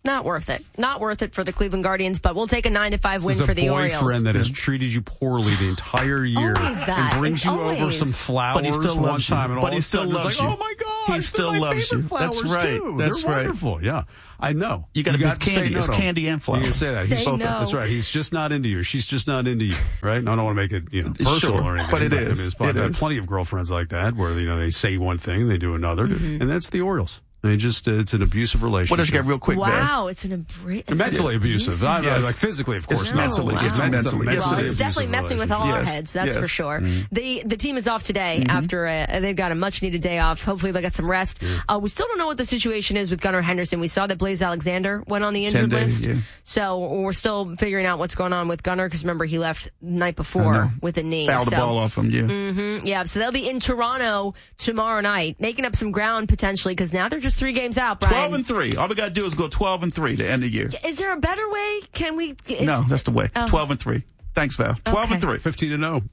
Not worth it. Not worth it for the Cleveland Guardians, but we'll take a nine to five win for the Orioles.
This is a boyfriend that has treated you poorly the entire year.
Always that.
And brings
It's
you
always.
over some flowers
But he still
one
loves you.
time, and
But
all
he
of a
still
sudden it's
loves
like,
you.
oh my God,
He
it's
still
been my
loves
favorite
you.
flowers
That's right.
too.
That's
They're
right.
wonderful. Yeah, I know.
You gotta
got
be
to say
candy.
no
It's
to him.
candy and flowers.
You can say that.
Say
He's both,
no.
That's right. He's just not into you. She's just not into you. Right? No, I don't want to make it you know personal
Sure,
or anything.
but it
I mean,
is.
it's- I've
It
had
is.
plenty of girlfriends like that where you know they say one thing, they do another,
Mm-hmm.
and that's the Orioles. They just uh, it's an abusive relationship.
What does you get real quick, Val?
Wow, it's an embra- it's
Mentally
an
abusive. Not,
Yes.
like physically, of course.
It's
not.
mentally.
It's
It's
men-
mentally.
it's
Yes,
a
Well,
it
it's
is.
definitely
abusive
messing with all our
Yes,
heads, that's
yes.
for sure.
Mm-hmm.
The the team is off today after uh, they've got a much needed day off. Hopefully they'll get some rest. Uh, we still don't know what the situation is with Gunnar Henderson. We saw that Blaze Alexander went on the injured
days,
list.
yeah.
So we're still figuring out what's going on with Gunnar because remember he left the night before with a knee.
Fouled
so.
the ball off him, yeah.
Mm-hmm, yeah, so they'll be in Toronto tomorrow night, making up some ground potentially because now they're just three games out, Brian.
twelve and three. All we got to do is go twelve and three to end the year.
Is there a better way? Can we? Is,
No, that's the way.
Oh.
twelve and three. Thanks, Val. twelve and
Okay.
three.
fifteen to no.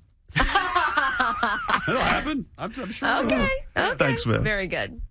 That'll happen. I'm, I'm sure. it will.
Okay. Okay.
Thanks, Val.
Very good.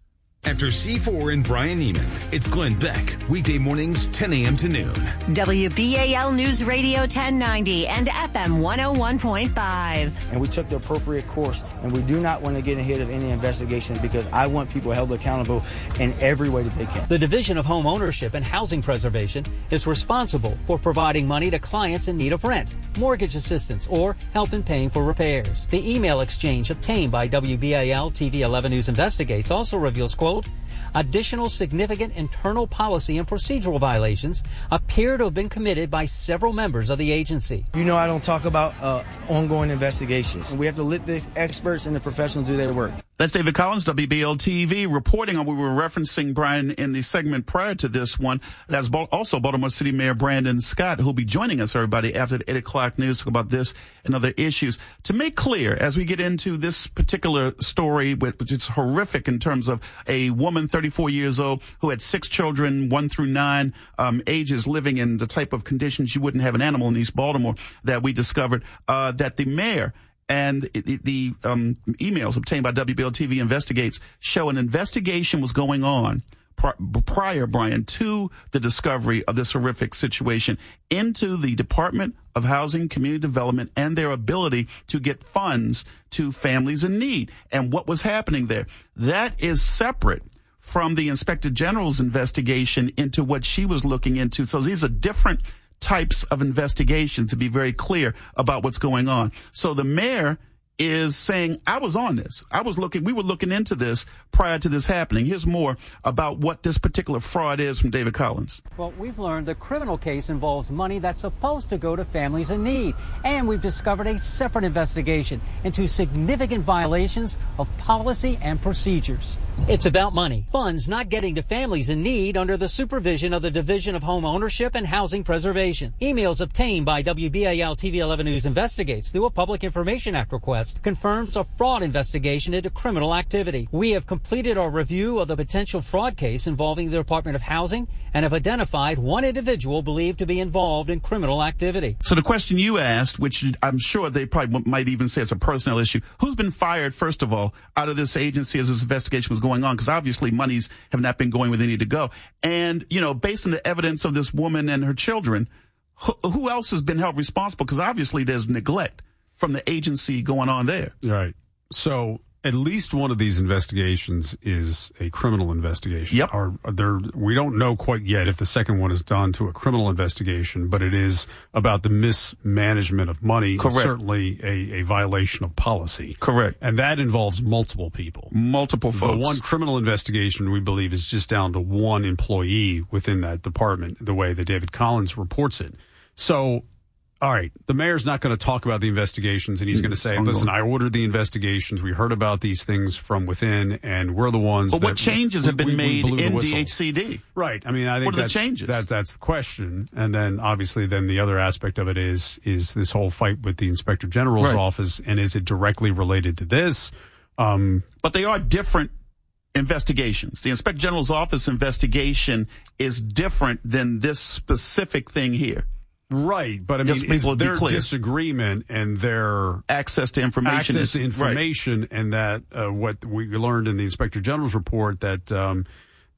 After C four and Brian Neiman, it's Glenn Beck, weekday mornings, ten a.m. to noon.
W B A L News Radio ten ninety and F M one oh one point five.
And we took the appropriate course, and we do not want to get ahead of any investigation because I want people held accountable in every way that they can.
The Division of Home Ownership and Housing Preservation is responsible for providing money to clients in need of rent, mortgage assistance, or help in paying for repairs. The email exchange obtained by W B A L T V eleven News Investigates also reveals, quote, additional significant internal policy and procedural violations appear to have been committed by several members of the agency.
You know I don't talk about uh, ongoing investigations. We have to let the experts and the professionals do their work.
That's David Collins, W B L T V, reporting on, we were referencing, Brian, in the segment prior to this one. That's also Baltimore City Mayor Brandon Scott, who'll be joining us, everybody, after the eight o'clock news, talk about this and other issues. To make clear, as we get into this particular story, which is horrific in terms of a woman, thirty-four years old, who had six children, one through nine um, ages, living in the type of conditions you wouldn't have an animal in East Baltimore, that we discovered uh, that the mayor and the, the um, emails obtained by W B L T V Investigates show an investigation was going on prior, Brian, to the discovery of this horrific situation into the Department of Housing, Community Development, and their ability to get funds to families in need and what was happening there. That is separate from the Inspector General's investigation into what she was looking into. So these are different types of investigation, to be very clear about what's going on. So the mayor is saying, I was on this. I was looking, we were looking into this prior to this happening. Here's more about what this particular fraud is from David Collins.
Well, we've learned the criminal case involves money that's supposed to go to families in need. And we've discovered a separate investigation into significant violations of policy and procedures. It's about money, funds not getting to families in need under the supervision of the Division of Home Ownership and Housing Preservation. Emails obtained by W B A L T V eleven News Investigates through a Public Information Act request confirms a fraud investigation into criminal activity. We have completed our review of the potential fraud case involving the Department of Housing and have identified one individual believed to be involved in criminal activity.
So the question you asked, which I'm sure they probably might even say it's a personnel issue, who's been fired, first of all, out of this agency as this investigation was going on? Because obviously monies have not been going where they need to go. And, you know, based on the evidence of this woman and her children, who, who else has been held responsible? Because obviously there's neglect from the agency going on there.
Right. So at least one of these investigations is a criminal investigation.
Yep.
Or there, we don't know quite yet if the second one is done to a criminal investigation, but it is about the mismanagement of money.
Correct.
Certainly a, a violation of policy.
Correct.
And that involves multiple people.
Multiple folks.
The one criminal investigation, we believe, is just down to one employee within that department, the way that David Collins reports it. So, all right, the mayor's not going to talk about the investigations, and he's going to say, listen, I ordered the investigations. We heard about these things from within, and we're the ones
But
that...
what changes
we,
have been
we, we
made
blew the
in
whistle.
D H C D?
Right. I mean, I think
what are
that's,
the changes?
That, that's the question. And then, obviously, then the other aspect of it is is this whole fight with the Inspector General's
right.
office, and is it directly related to this? Um,
but they are different investigations. The Inspector General's office investigation is different than this specific thing here.
Right, but I mean, it's their disagreement and their
access to information,
access
is,
to information,
right.
and that uh, what we learned in the Inspector General's report that um,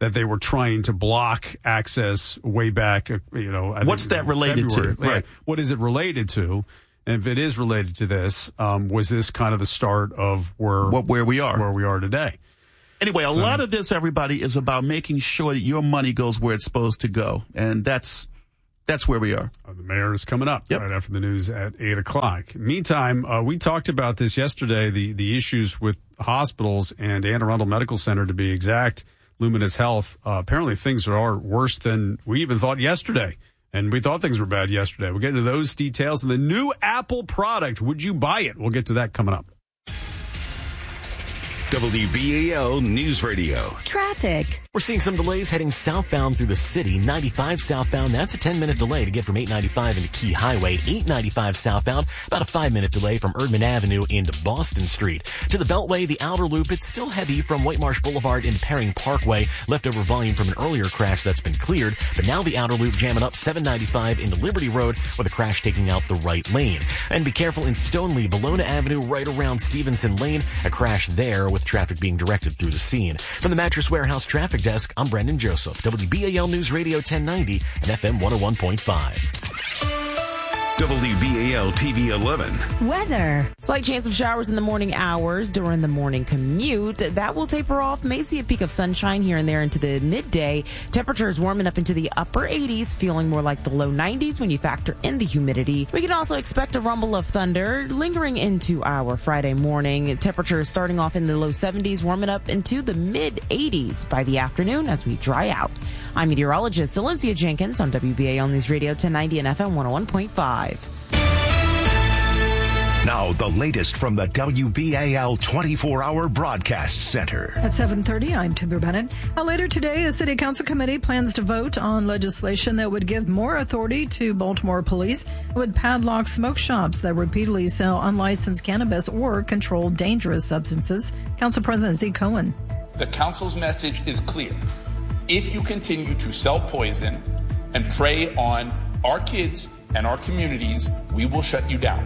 that they were trying to block access way back, uh, you know. I
What's
think
that related
February.
to?
Yeah.
Right.
What is it related to? And if it is related to this, um, was this kind of the start of where
what where we are,
where we are today?
Anyway, a
so,
lot of this, everybody, is about making sure that your money goes where it's supposed to go, and that's that's where we are.
Uh, the mayor is coming up
yep.
right after the news at eight o'clock. Meantime, uh, we talked about this yesterday. The the issues with hospitals and Anne Arundel Medical Center, to be exact, Luminous Health. Uh, apparently, things are worse than we even thought yesterday. And we thought things were bad yesterday. We'll get into those details. And the new Apple product, would you buy it? We'll get to that coming up.
W B A L News Radio.
Traffic.
We're seeing some delays heading southbound through the city. ninety-five southbound, that's a ten-minute delay to get from eight ninety-five into Key Highway. eight ninety-five southbound, about a five-minute delay from Erdman Avenue into Boston Street. To the Beltway, the outer loop, it's still heavy from White Marsh Boulevard into Perring Parkway. Leftover volume from an earlier crash that's been cleared, but now the outer loop jamming up seven ninety-five into Liberty Road with a crash taking out the right lane. And be careful in Stoneleigh, Bologna Avenue, right around Stevenson Lane. A crash there with traffic being directed through the scene. From the Mattress Warehouse Traffic Desk, I'm Brendan Joseph, W B A L News Radio ten ninety and F M one oh one point five.
W B A L T V eleven.
Weather.
Slight chance of showers in the morning hours during the morning commute. That will taper off. May see a peak of sunshine here and there into the midday. Temperatures warming up into the upper eighties, feeling more like the low nineties when you factor in the humidity. We can also expect a rumble of thunder lingering into our Friday morning. Temperatures starting off in the low seventies, warming up into the mid eighties by the afternoon as we dry out. I'm meteorologist Valencia Jenkins on W B A L News Radio ten ninety and F M one oh one point five.
Now, the latest from the W B A L twenty-four hour Broadcast Center.
At seven thirty, I'm Timber Bennett. Uh, later today, a city council committee plans to vote on legislation that would give more authority to Baltimore police. It would padlock smoke shops that repeatedly sell unlicensed cannabis or controlled dangerous substances. Council President Z. Cohen.
The council's message is clear. If you continue to sell poison and prey on our kids and our communities, we will shut you down.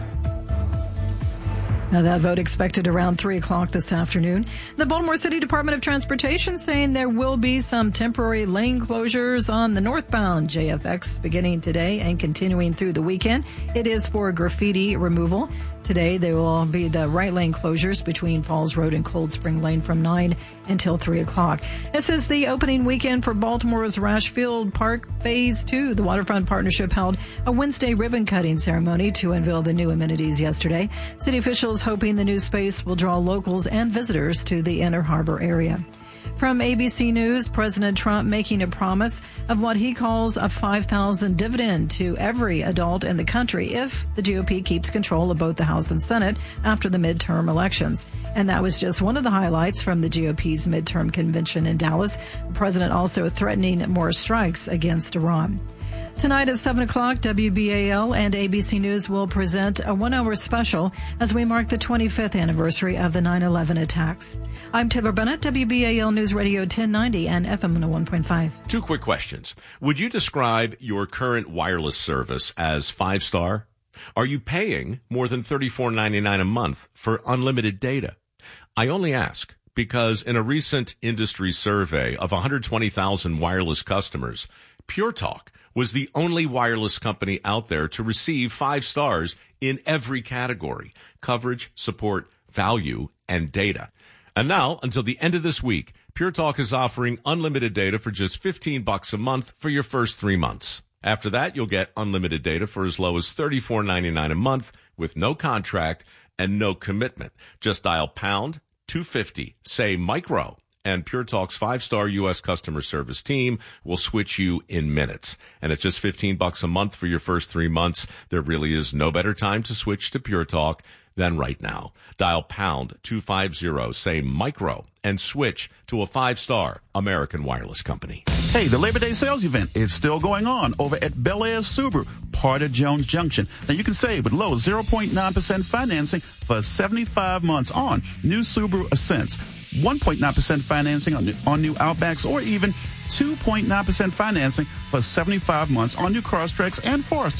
Now, that vote expected around three o'clock this afternoon. The Baltimore City Department of Transportation saying there will be some temporary lane closures on the northbound J F X beginning today and continuing through the weekend. It is for graffiti removal. Today, there will be the right lane closures between Falls Road and Cold Spring Lane from nine until three o'clock. This is the opening weekend for Baltimore's Rashfield Park Phase two. The Waterfront Partnership held a Wednesday ribbon-cutting ceremony to unveil the new amenities yesterday. City officials hoping the new space will draw locals and visitors to the Inner Harbor area. From A B C News, President Trump making a promise of what he calls a five thousand dollars dividend to every adult in the country if the G O P keeps control of both the House and Senate after the midterm elections. And that was just one of the highlights from the G O P's midterm convention in Dallas. The president also threatening more strikes against Iran. Tonight at seven o'clock, W B A L and A B C News will present a one-hour special as we mark the twenty-fifth anniversary of the nine eleven attacks. I'm Timber Bennett, W B A L News Radio ten ninety and F M one oh one point five.
Two quick questions. Would you describe your current wireless service as five-star? Are you paying more than thirty-four ninety-nine a month for unlimited data? I only ask because in a recent industry survey of one hundred twenty thousand wireless customers, Pure Talk was the only wireless company out there to receive five stars in every category: coverage, support, value, and data. And now, until the end of this week, Pure Talk is offering unlimited data for just fifteen bucks a month for your first three months. After that, you'll get unlimited data for as low as thirty-four ninety-nine a month with no contract and no commitment. Just dial pound two fifty, say micro, and Pure Talk's five-star U S customer service team will switch you in minutes. And at just fifteen bucks a month for your first three months, there really is no better time to switch to Pure Talk than right now. Dial pound two fifty, say micro, and switch to a five-star American wireless company.
Hey, the Labor Day sales event is still going on over at Bel Air Subaru, part of Jones Junction. Now, you can save with low zero point nine percent financing for seventy-five months on new Subaru Ascents, one point nine percent financing on, on new Outbacks, or even two point nine percent financing for seventy-five months on new Crosstreks and Foresters.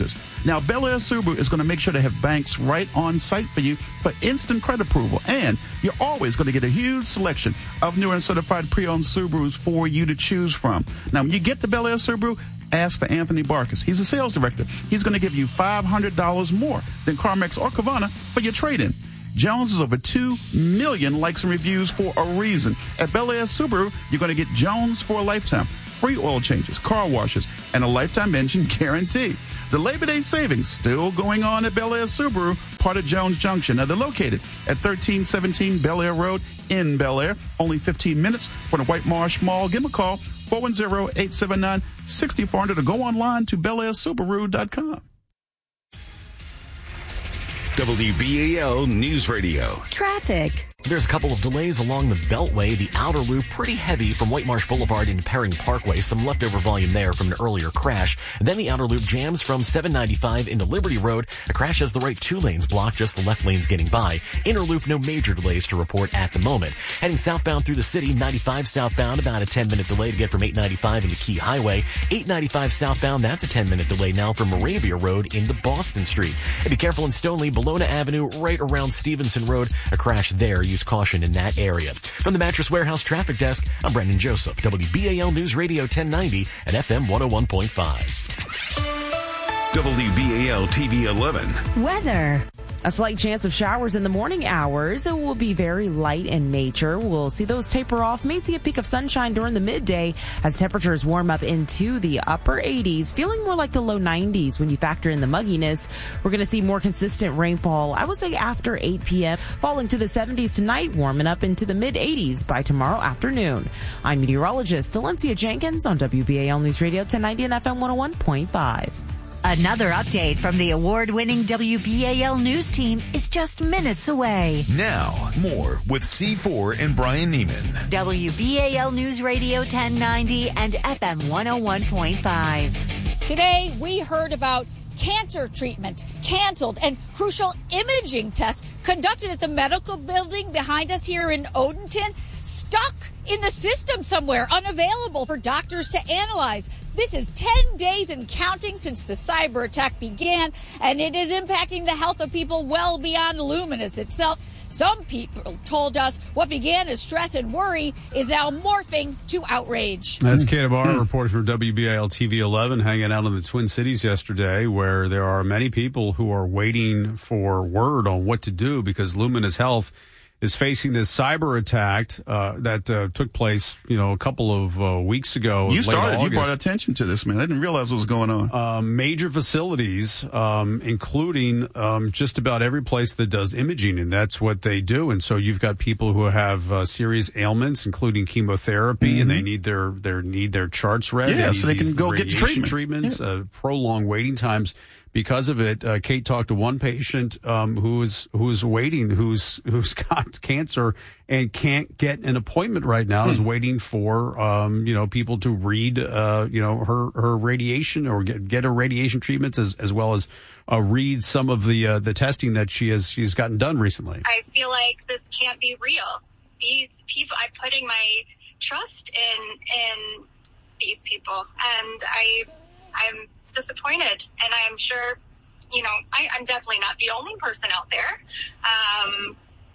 Now, Bel Air Subaru is going to make sure to have banks right on site for you for instant credit approval. And you're always going to get a huge selection of new and certified pre-owned Subarus for you to choose from. Now, when you get to Bel Air Subaru, ask for Anthony Barkus. He's a sales director. He's going to give you five hundred dollars more than CarMax or Carvana for your trade-in. Jones is over two million likes and reviews for a reason. At Bel Air Subaru, you're going to get Jones for a lifetime. Free oil changes, car washes, and a lifetime engine guarantee. The Labor Day savings still going on at Bel Air Subaru, part of Jones Junction. Now, they're located at thirteen seventeen Bel Air Road in Bel Air. Only fifteen minutes from the White Marsh Mall. Give them a call, four one zero, eight seven nine, six four zero zero, or go online to bel air subaru dot com.
W B A L News Radio.
Traffic.
There's a couple of delays along the Beltway, the outer loop, pretty heavy from White Marsh Boulevard into Perring Parkway. Some leftover volume there from an earlier crash. Then the outer loop jams from seven ninety-five into Liberty Road. A crash has the right two lanes blocked, just the left lane's getting by. Inner loop, no major delays to report at the moment. Heading southbound through the city, ninety-five southbound, about a ten minute delay to get from eight ninety-five into Key Highway. eight ninety-five southbound, that's a ten minute delay now from Moravia Road into Boston Street. And be careful in Stoneleigh, Bologna Avenue, right around Stevenson Road. A crash there. Use caution in that area. From the Mattress Warehouse Traffic Desk, I'm Brendan Joseph, W B A L News Radio ten ninety and F M one oh one point five.
W B A L T V eleven.
Weather.
A slight chance of showers in the morning hours. It will be very light in nature. We'll see those taper off. May see a peak of sunshine during the midday as temperatures warm up into the upper eighties, feeling more like the low nineties when you factor in the mugginess. We're going to see more consistent rainfall, I would say after eight p.m., falling to the seventies tonight, warming up into the mid eighties by tomorrow afternoon. I'm meteorologist Valencia Jenkins on W B A L News Radio ten ninety and F M one oh one point five.
Another update from the award-winning W B A L News team is just minutes away.
Now, more with C four and Brian Neiman.
W B A L News Radio ten ninety and F M one oh one point five.
Today, we heard about cancer treatments canceled and crucial imaging tests conducted at the medical building behind us here in Odenton, stuck in the system somewhere, unavailable for doctors to analyze. This is ten days and counting since the cyber attack began, and it is impacting the health of people well beyond Luminous itself. Some people told us what began as stress and worry is now morphing to outrage.
That's Kate Ibarra reporting from W B A L T V eleven, hanging out in the Twin Cities yesterday, where there are many people who are waiting for word on what to do because Luminous Health is facing this cyber attack uh, that uh, took place, you know, a couple of uh, weeks ago.
You started. You brought attention to this, man. I didn't realize what was going on.
Um, major facilities, um, including um, just about every place that does imaging, and that's what they do. And so you've got people who have uh, serious ailments, including chemotherapy, mm-hmm. and they need their their need their charts read.
Yeah,
they
so they can go get treatment.
treatments,
yeah.
uh, prolonged waiting times. Because of it, uh, Kate talked to one patient um, who's who's waiting, who's who's got cancer and can't get an appointment right now. Hmm. Is waiting for um, you know people to read uh, you know her her radiation or get get her radiation treatments as as well as uh, read some of the uh, the testing that she has she's gotten done recently.
I feel like this can't be real. These people, I'm putting my trust in in these people, and I I'm. disappointed, and I'm sure, you know, I, I'm definitely not the only person out there. Um,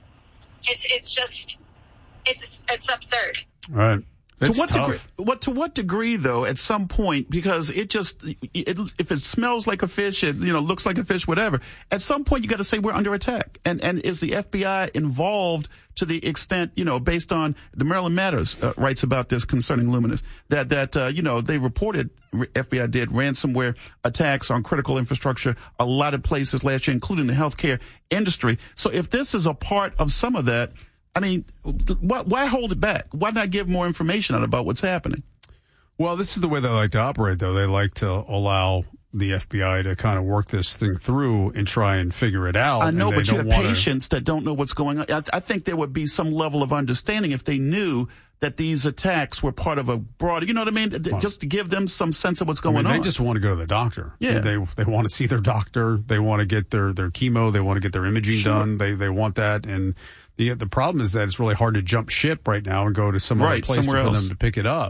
it's it's just it's it's absurd.
All right.
To what degree? What to what degree though? At some point, because it just it, if it smells like a fish, it you know looks like a fish, whatever. At some point, you got to say we're under attack. And and is the F B I involved to the extent you know based on the Maryland Matters uh, writes about this concerning Luminous that that uh, you know they reported F B I did ransomware attacks on critical infrastructure a lot of places last year, including the healthcare industry. So if this is a part of some of that. I mean, why, why hold it back? Why not give more information out about what's happening?
Well, this is the way they like to operate, though. They like to allow the F B I to kind of work this thing through and try and figure it out.
I know, but you have
wanna...
patients that don't know what's going on. I, I think there would be some level of understanding if they knew that these attacks were part of a broader, you know what I mean? Well, just to give them some sense of what's going
I mean,
on.
They just want to go to the doctor.
Yeah.
They they want to see their doctor. They want to get their, their chemo. They want to get their imaging
Sure.
done. They they want that. And the the problem is that it's really hard to jump ship right now and go to some
right,
other place for
else.
them to pick it up.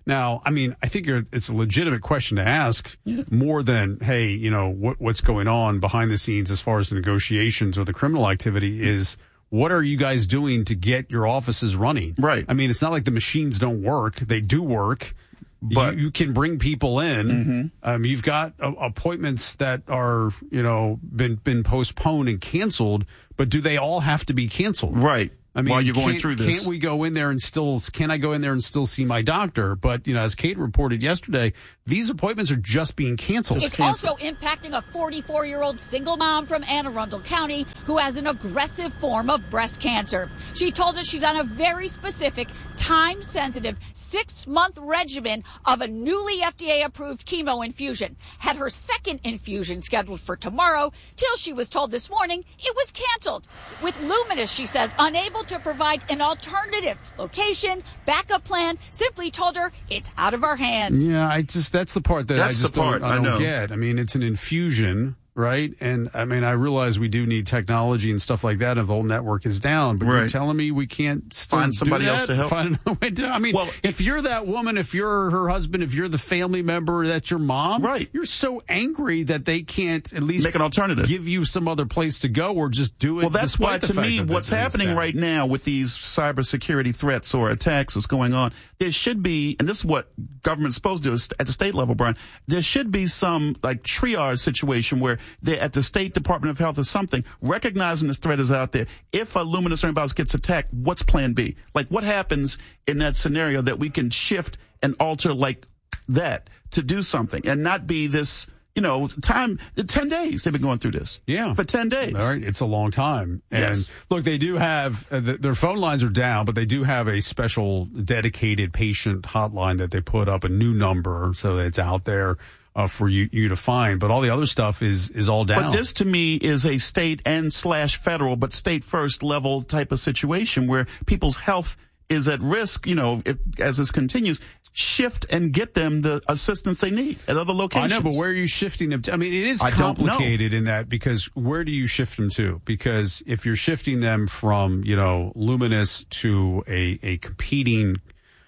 Now, I mean, I think you're, it's a legitimate question to ask yeah. more than, hey, you know, what, what's going on behind the scenes as far as the negotiations or the criminal activity is, what are you guys doing to get your offices running?
Right.
I mean, it's not like the machines don't work. They do work. But you, you can bring people in.
Mm-hmm.
Um, you've got uh, appointments that are, you know, been, been postponed and canceled, but do they all have to be canceled?
Right.
I mean,
while you're going
can't,
through this,
can't we go in there and still? Can I go in there and still see my doctor? But you know, as Kate reported yesterday, these appointments are just being canceled.
It's also impacting a forty-four-year-old single mom from Anne Arundel County who has an aggressive form of breast cancer. She told us she's on a very specific, time-sensitive, six-month regimen of a newly F D A-approved chemo infusion. Had her second infusion scheduled for tomorrow, till she was told this morning it was canceled. With Luminous, she says, unable to provide an alternative location, backup plan, simply told her it's out of our hands.
Yeah, I just that's the part that
that's
I just
the part
don't, I
I
don't
know.
get. I mean, it's an infusion, right? And I mean, I realize we do need technology and stuff like that if the whole network is down, but
right.
you're telling me we can't still
find somebody
do
else
that?
to help?
Find another way to, I mean, well, if you're that woman, if you're her husband, if you're the family member, that's your mom,
right?
You're so angry that they can't at least
make an alternative,
give you some other place to go, or just do it.
Well, that's why, to me, what's happening
down.
right now with these cybersecurity threats or attacks that's going on, there should be, and this is what government's supposed to do at the state level, Brian, there should be some like triage situation where they're at the State Department of Health or something, recognizing this threat is out there. If a Luminous or anybody else gets attacked, what's plan B? Like, what happens in that scenario that we can shift and alter like that to do something and not be this, you know, time, ten days they've been going through this.
Yeah.
For ten days.
All right. It's a long time. And
yes.
Look, they do have, uh, the, their phone lines are down, but they do have a special dedicated patient hotline that they put up, a new number, so that it's out there uh, for you, you to find. But all the other stuff is, is all down.
But this to me is a state and slash federal, but state first level type of situation where people's health is at risk, you know, if, as this continues. Shift and get them the assistance they need at other locations.
I know, but where are you shifting them to? I mean, it is
I
complicated in that, because where do you shift them to? Because if you're shifting them from, you know, Luminous to a, a competing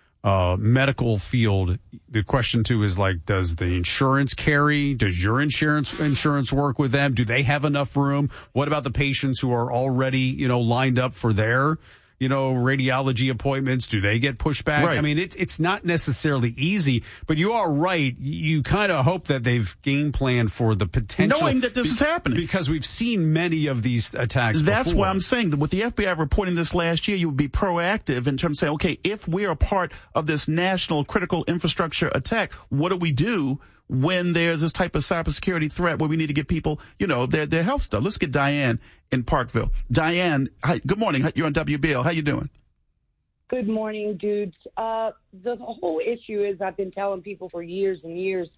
uh, medical field, the question too is like, does the insurance carry? Does your insurance insurance work with them? Do they have enough room? What about the patients who are already, you know, lined up for their, you know, radiology appointments? Do they get pushed back?
Right.
I mean, it's it's not necessarily easy, but you are right. You kind of hope that they've game planned for the potential.
Knowing that this
be-
is happening.
Because we've seen many of these attacks
That's
before.
why I'm saying that with the F B I reporting this last year, you would be proactive in terms of saying, okay, if we're a part of this national critical infrastructure attack, what do we do when there's this type of cybersecurity threat where we need to get people, you know, their their health stuff? Let's get Diane in Parkville. Diane, hi, good morning. You're on W B L. How you doing?
Good morning, dudes. Uh, the whole issue is, I've been telling people for years and years,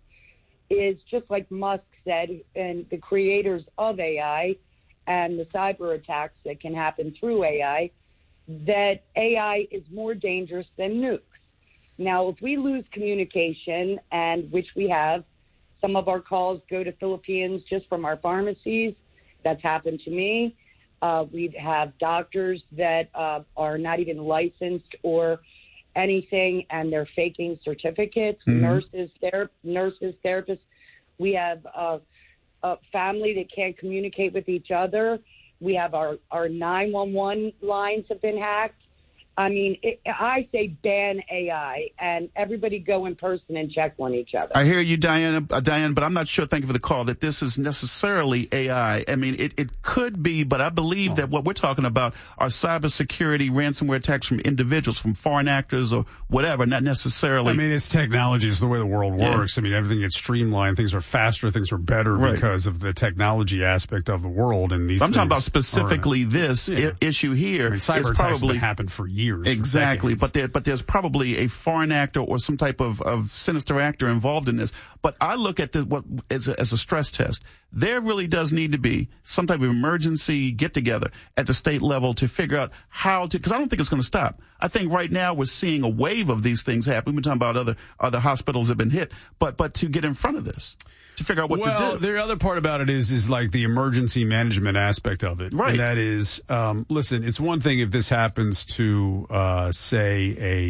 is just like Musk said, and the creators of A I and the cyber attacks that can happen through A I, that A I is more dangerous than nukes. Now, if we lose communication, and which we have, some of our calls go to Philippines just from our pharmacies. That's happened to me. Uh, we have doctors that uh, are not even licensed or anything, and they're faking certificates. Mm-hmm. Nurses, ther- nurses, therapists. We have uh, a family that can't communicate with each other. We have our, our nine one one lines have been hacked. I mean, it, I say ban A I, and everybody go in person and check on each other.
I hear you, Diane, uh, Diane, but I'm not sure, thank you for the call, that this is necessarily A I. I mean, it, it could be, but I believe oh. that what we're talking about are cybersecurity ransomware attacks from individuals, from foreign actors or whatever, not necessarily.
I mean, it's technology. It's the way the world works. Yeah. I mean, everything gets streamlined. Things are faster. Things are better right. because of the technology aspect of the world. And these
I'm
things
talking about specifically
are,
this
yeah.
I- issue here.
I mean, cyber attacks have happened for years.
Exactly, but there, but there's probably a foreign actor or some type of, of sinister actor involved in this. But I look at this what as a, as a stress test. There really does need to be some type of emergency get together at the state level to figure out how to. Because I don't think it's going to stop. I think right now we're seeing a wave of these things happen. We've been talking about other other hospitals that have been hit, but but to get in front of this. To figure out what
well,
to do.
The other part about it is is like the emergency management aspect of it.
Right.
And that is, um, listen, it's one thing if this happens to, uh, say, a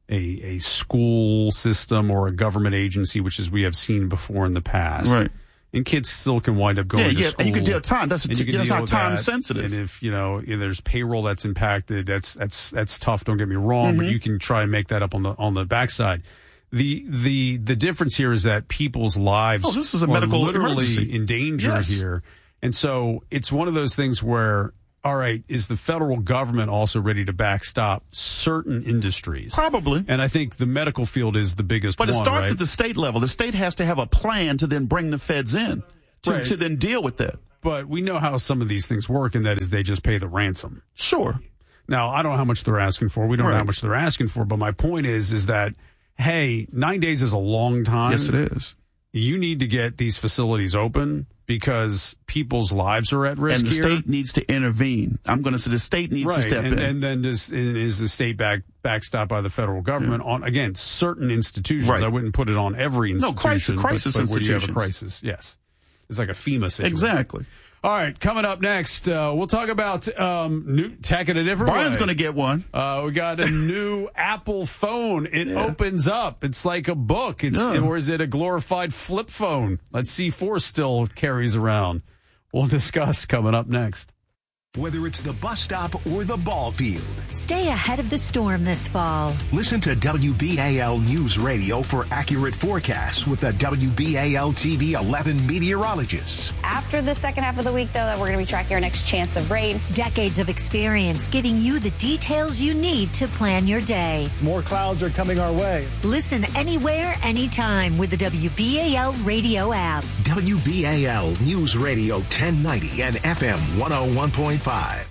a, a school system or a government agency, which is we have seen before in the past.
Right.
And kids still can wind up going
yeah,
to
yeah,
school.
And you can deal time. That's, a,
and you can
that's
deal
not
with
time
that.
sensitive.
And if, you know, if there's payroll that's impacted, that's that's that's tough, don't get me wrong,
Mm-hmm.
but you can try and make that up on the on the backside. The the the difference here is that people's lives
oh, this is a
are
medical
literally
emergency.
in danger
Yes.
here. And so it's one of those things where, all right, is the federal government also ready to backstop certain industries?
Probably.
And I think the medical field is the biggest
But it
one,
starts
right?
at the state level. The state has to have a plan to then bring the feds in to,
Right.
to then deal with that.
But we know how some of these things work, and that is they just pay the ransom.
Sure.
Now, I don't know how much they're asking for. We don't know
Right.
how much they're asking for. But my point is, is that, hey, nine days is a long time.
Yes, it is.
You need to get these facilities open because people's lives are at risk
And the
here.
state needs to intervene. I'm going to say the state needs
right.
to step
and,
in.
and then does, and is the state back backstopped by the federal government on, again, certain institutions.
Right.
I wouldn't put it on every
No,
institution.
crisis- crisis
but, but where you have a
institutions.
crisis, yes. It's like a FEMA situation.
Exactly.
All right, coming up next, uh, we'll talk about um, new tech in a different
Brian's
way.
going to get one.
Uh, we got a new Apple phone. It
Yeah.
opens up. It's like a book. It's
Yeah.
Or is it a glorified flip phone that C four still carries around? We'll discuss coming up next.
Whether it's the bus stop or the ball field,
Stay ahead of the storm this fall.
listen to W B A L News Radio for accurate forecasts with the W B A L T V eleven meteorologists.
After the second half of the week, though, that we're going to be tracking our next chance of rain.
Decades of experience giving you the details you need to plan your day.
More clouds are coming our way.
Listen anywhere, anytime with the W B A L radio app.
W B A L News Radio ten ninety and F M one oh one point five.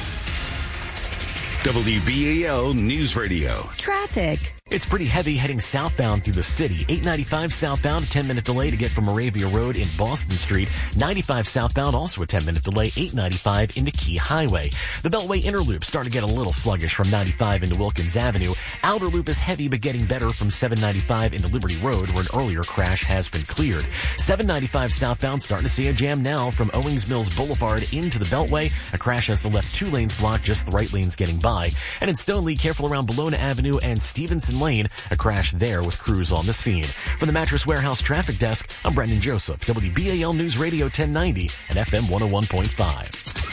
W B A L News Radio.
Traffic.
It's pretty heavy heading southbound through the city. eight ninety-five southbound, a ten-minute delay to get from Moravia Road in Boston Street. ninety-five southbound, also a ten-minute delay, eight ninety-five into Key Highway. The Beltway Inner Loop starting to get a little sluggish from ninety-five into Wilkins Avenue. Outer Loop is heavy but getting better from seven ninety-five into Liberty Road, where an earlier crash has been cleared. seven ninety-five southbound starting to see a jam now from Owings Mills Boulevard into the Beltway. A crash has the left two lanes blocked, just the right lanes getting by. And in Stoneleigh, careful around Bologna Avenue and Stevenson Lane. A crash there with crews on the scene. From the Mattress Warehouse Traffic Desk, I'm Brendan Joseph, W B A L News Radio ten ninety and F M one oh one point five.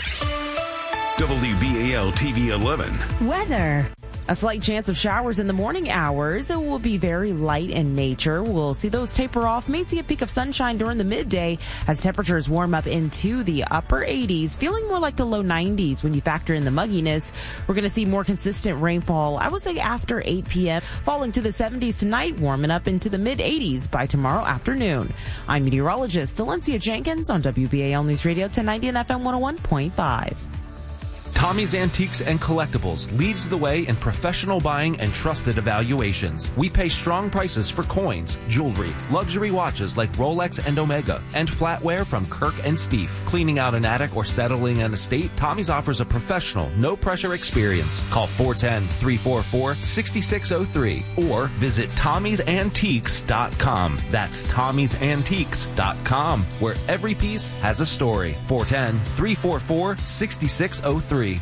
W B A L T V eleven.
Weather.
A slight chance of showers in the morning hours. It will be very light in nature. We'll see those taper off. May see a peak of sunshine during the midday as temperatures warm up into the upper eighties, feeling more like the low nineties when you factor in the mugginess. We're going to see more consistent rainfall, I would say after eight p.m., falling to the seventies tonight, warming up into the mid eighties by tomorrow afternoon. I'm meteorologist Valencia Jenkins on W B A L News Radio ten ninety and F M one oh one point five.
Tommy's Antiques and Collectibles leads the way in professional buying and trusted evaluations. We pay strong prices for coins, jewelry, luxury watches like Rolex and Omega, and flatware from Kirk and Steve. Cleaning out an attic or settling an estate, Tommy's offers a professional, no-pressure experience. Call four one zero, three four four, six six zero three or visit Tommy's Antiques dot com. That's Tommy's Antiques dot com, where every piece has a story. four one zero, three four four, six six zero three.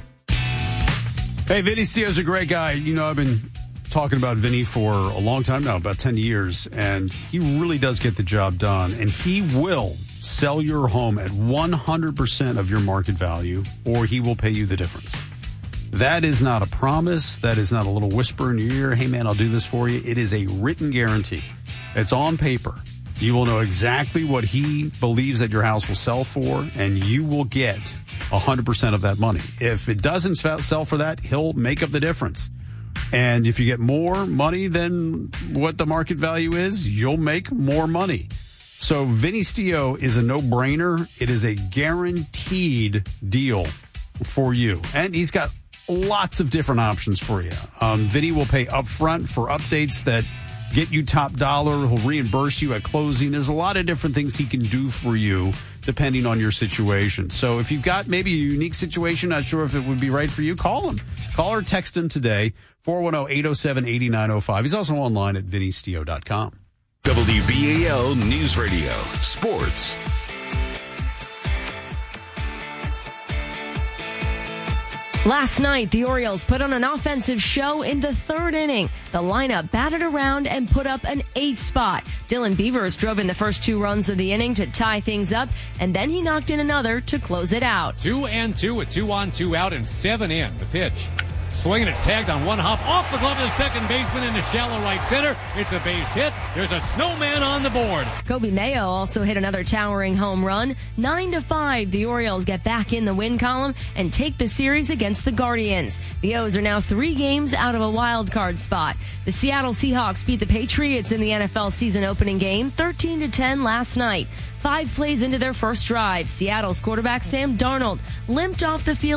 Hey, Vinny Steele's a great guy. You know, I've been talking about Vinny for a long time now, about ten years, and he really does get the job done. And he will sell your home at one hundred percent of your market value, or he will pay you the difference. That is not a promise. That is not a little whisper in your ear. Hey, man, I'll do this for you. It is a written guarantee. It's on paper. You will know exactly what he believes that your house will sell for, and you will get one hundred percent of that money. If it doesn't sell for that, he'll make up the difference. And if you get more money than what the market value is, you'll make more money. So Vinny Steele is a no-brainer. It is a guaranteed deal for you. And he's got lots of different options for you. Um, Vinny will pay upfront for updates that get you top dollar. He'll reimburse you at closing. There's a lot of different things he can do for you depending on your situation. So if you've got maybe a unique situation, not sure if it would be right for you, call him. Call or text him today, four one zero, eight zero seven, eight nine zero five. He's also online at vinny steele dot com.
W B A L News Radio. Sports.
Last night, the Orioles put on an offensive show in the third inning. The lineup batted around and put up an eight spot. Dylan Beavers drove in the first two runs of the inning to tie things up, and then he knocked in another to close it out.
Two and two with two on, two out, and seven in. The pitch. Swinging, it's tagged on one hop off the glove of the second baseman into shallow right center. It's a base hit. There's a snowman on the board.
Kobe Mayo also hit another towering home run. Nine to five, the Orioles get back in the win column and take the series against the Guardians. The O's are now three games out of a wild card spot. The Seattle Seahawks beat the Patriots in the N F L season opening game thirteen to ten last night. Five plays into their first drive, Seattle's quarterback Sam Darnold limped off the field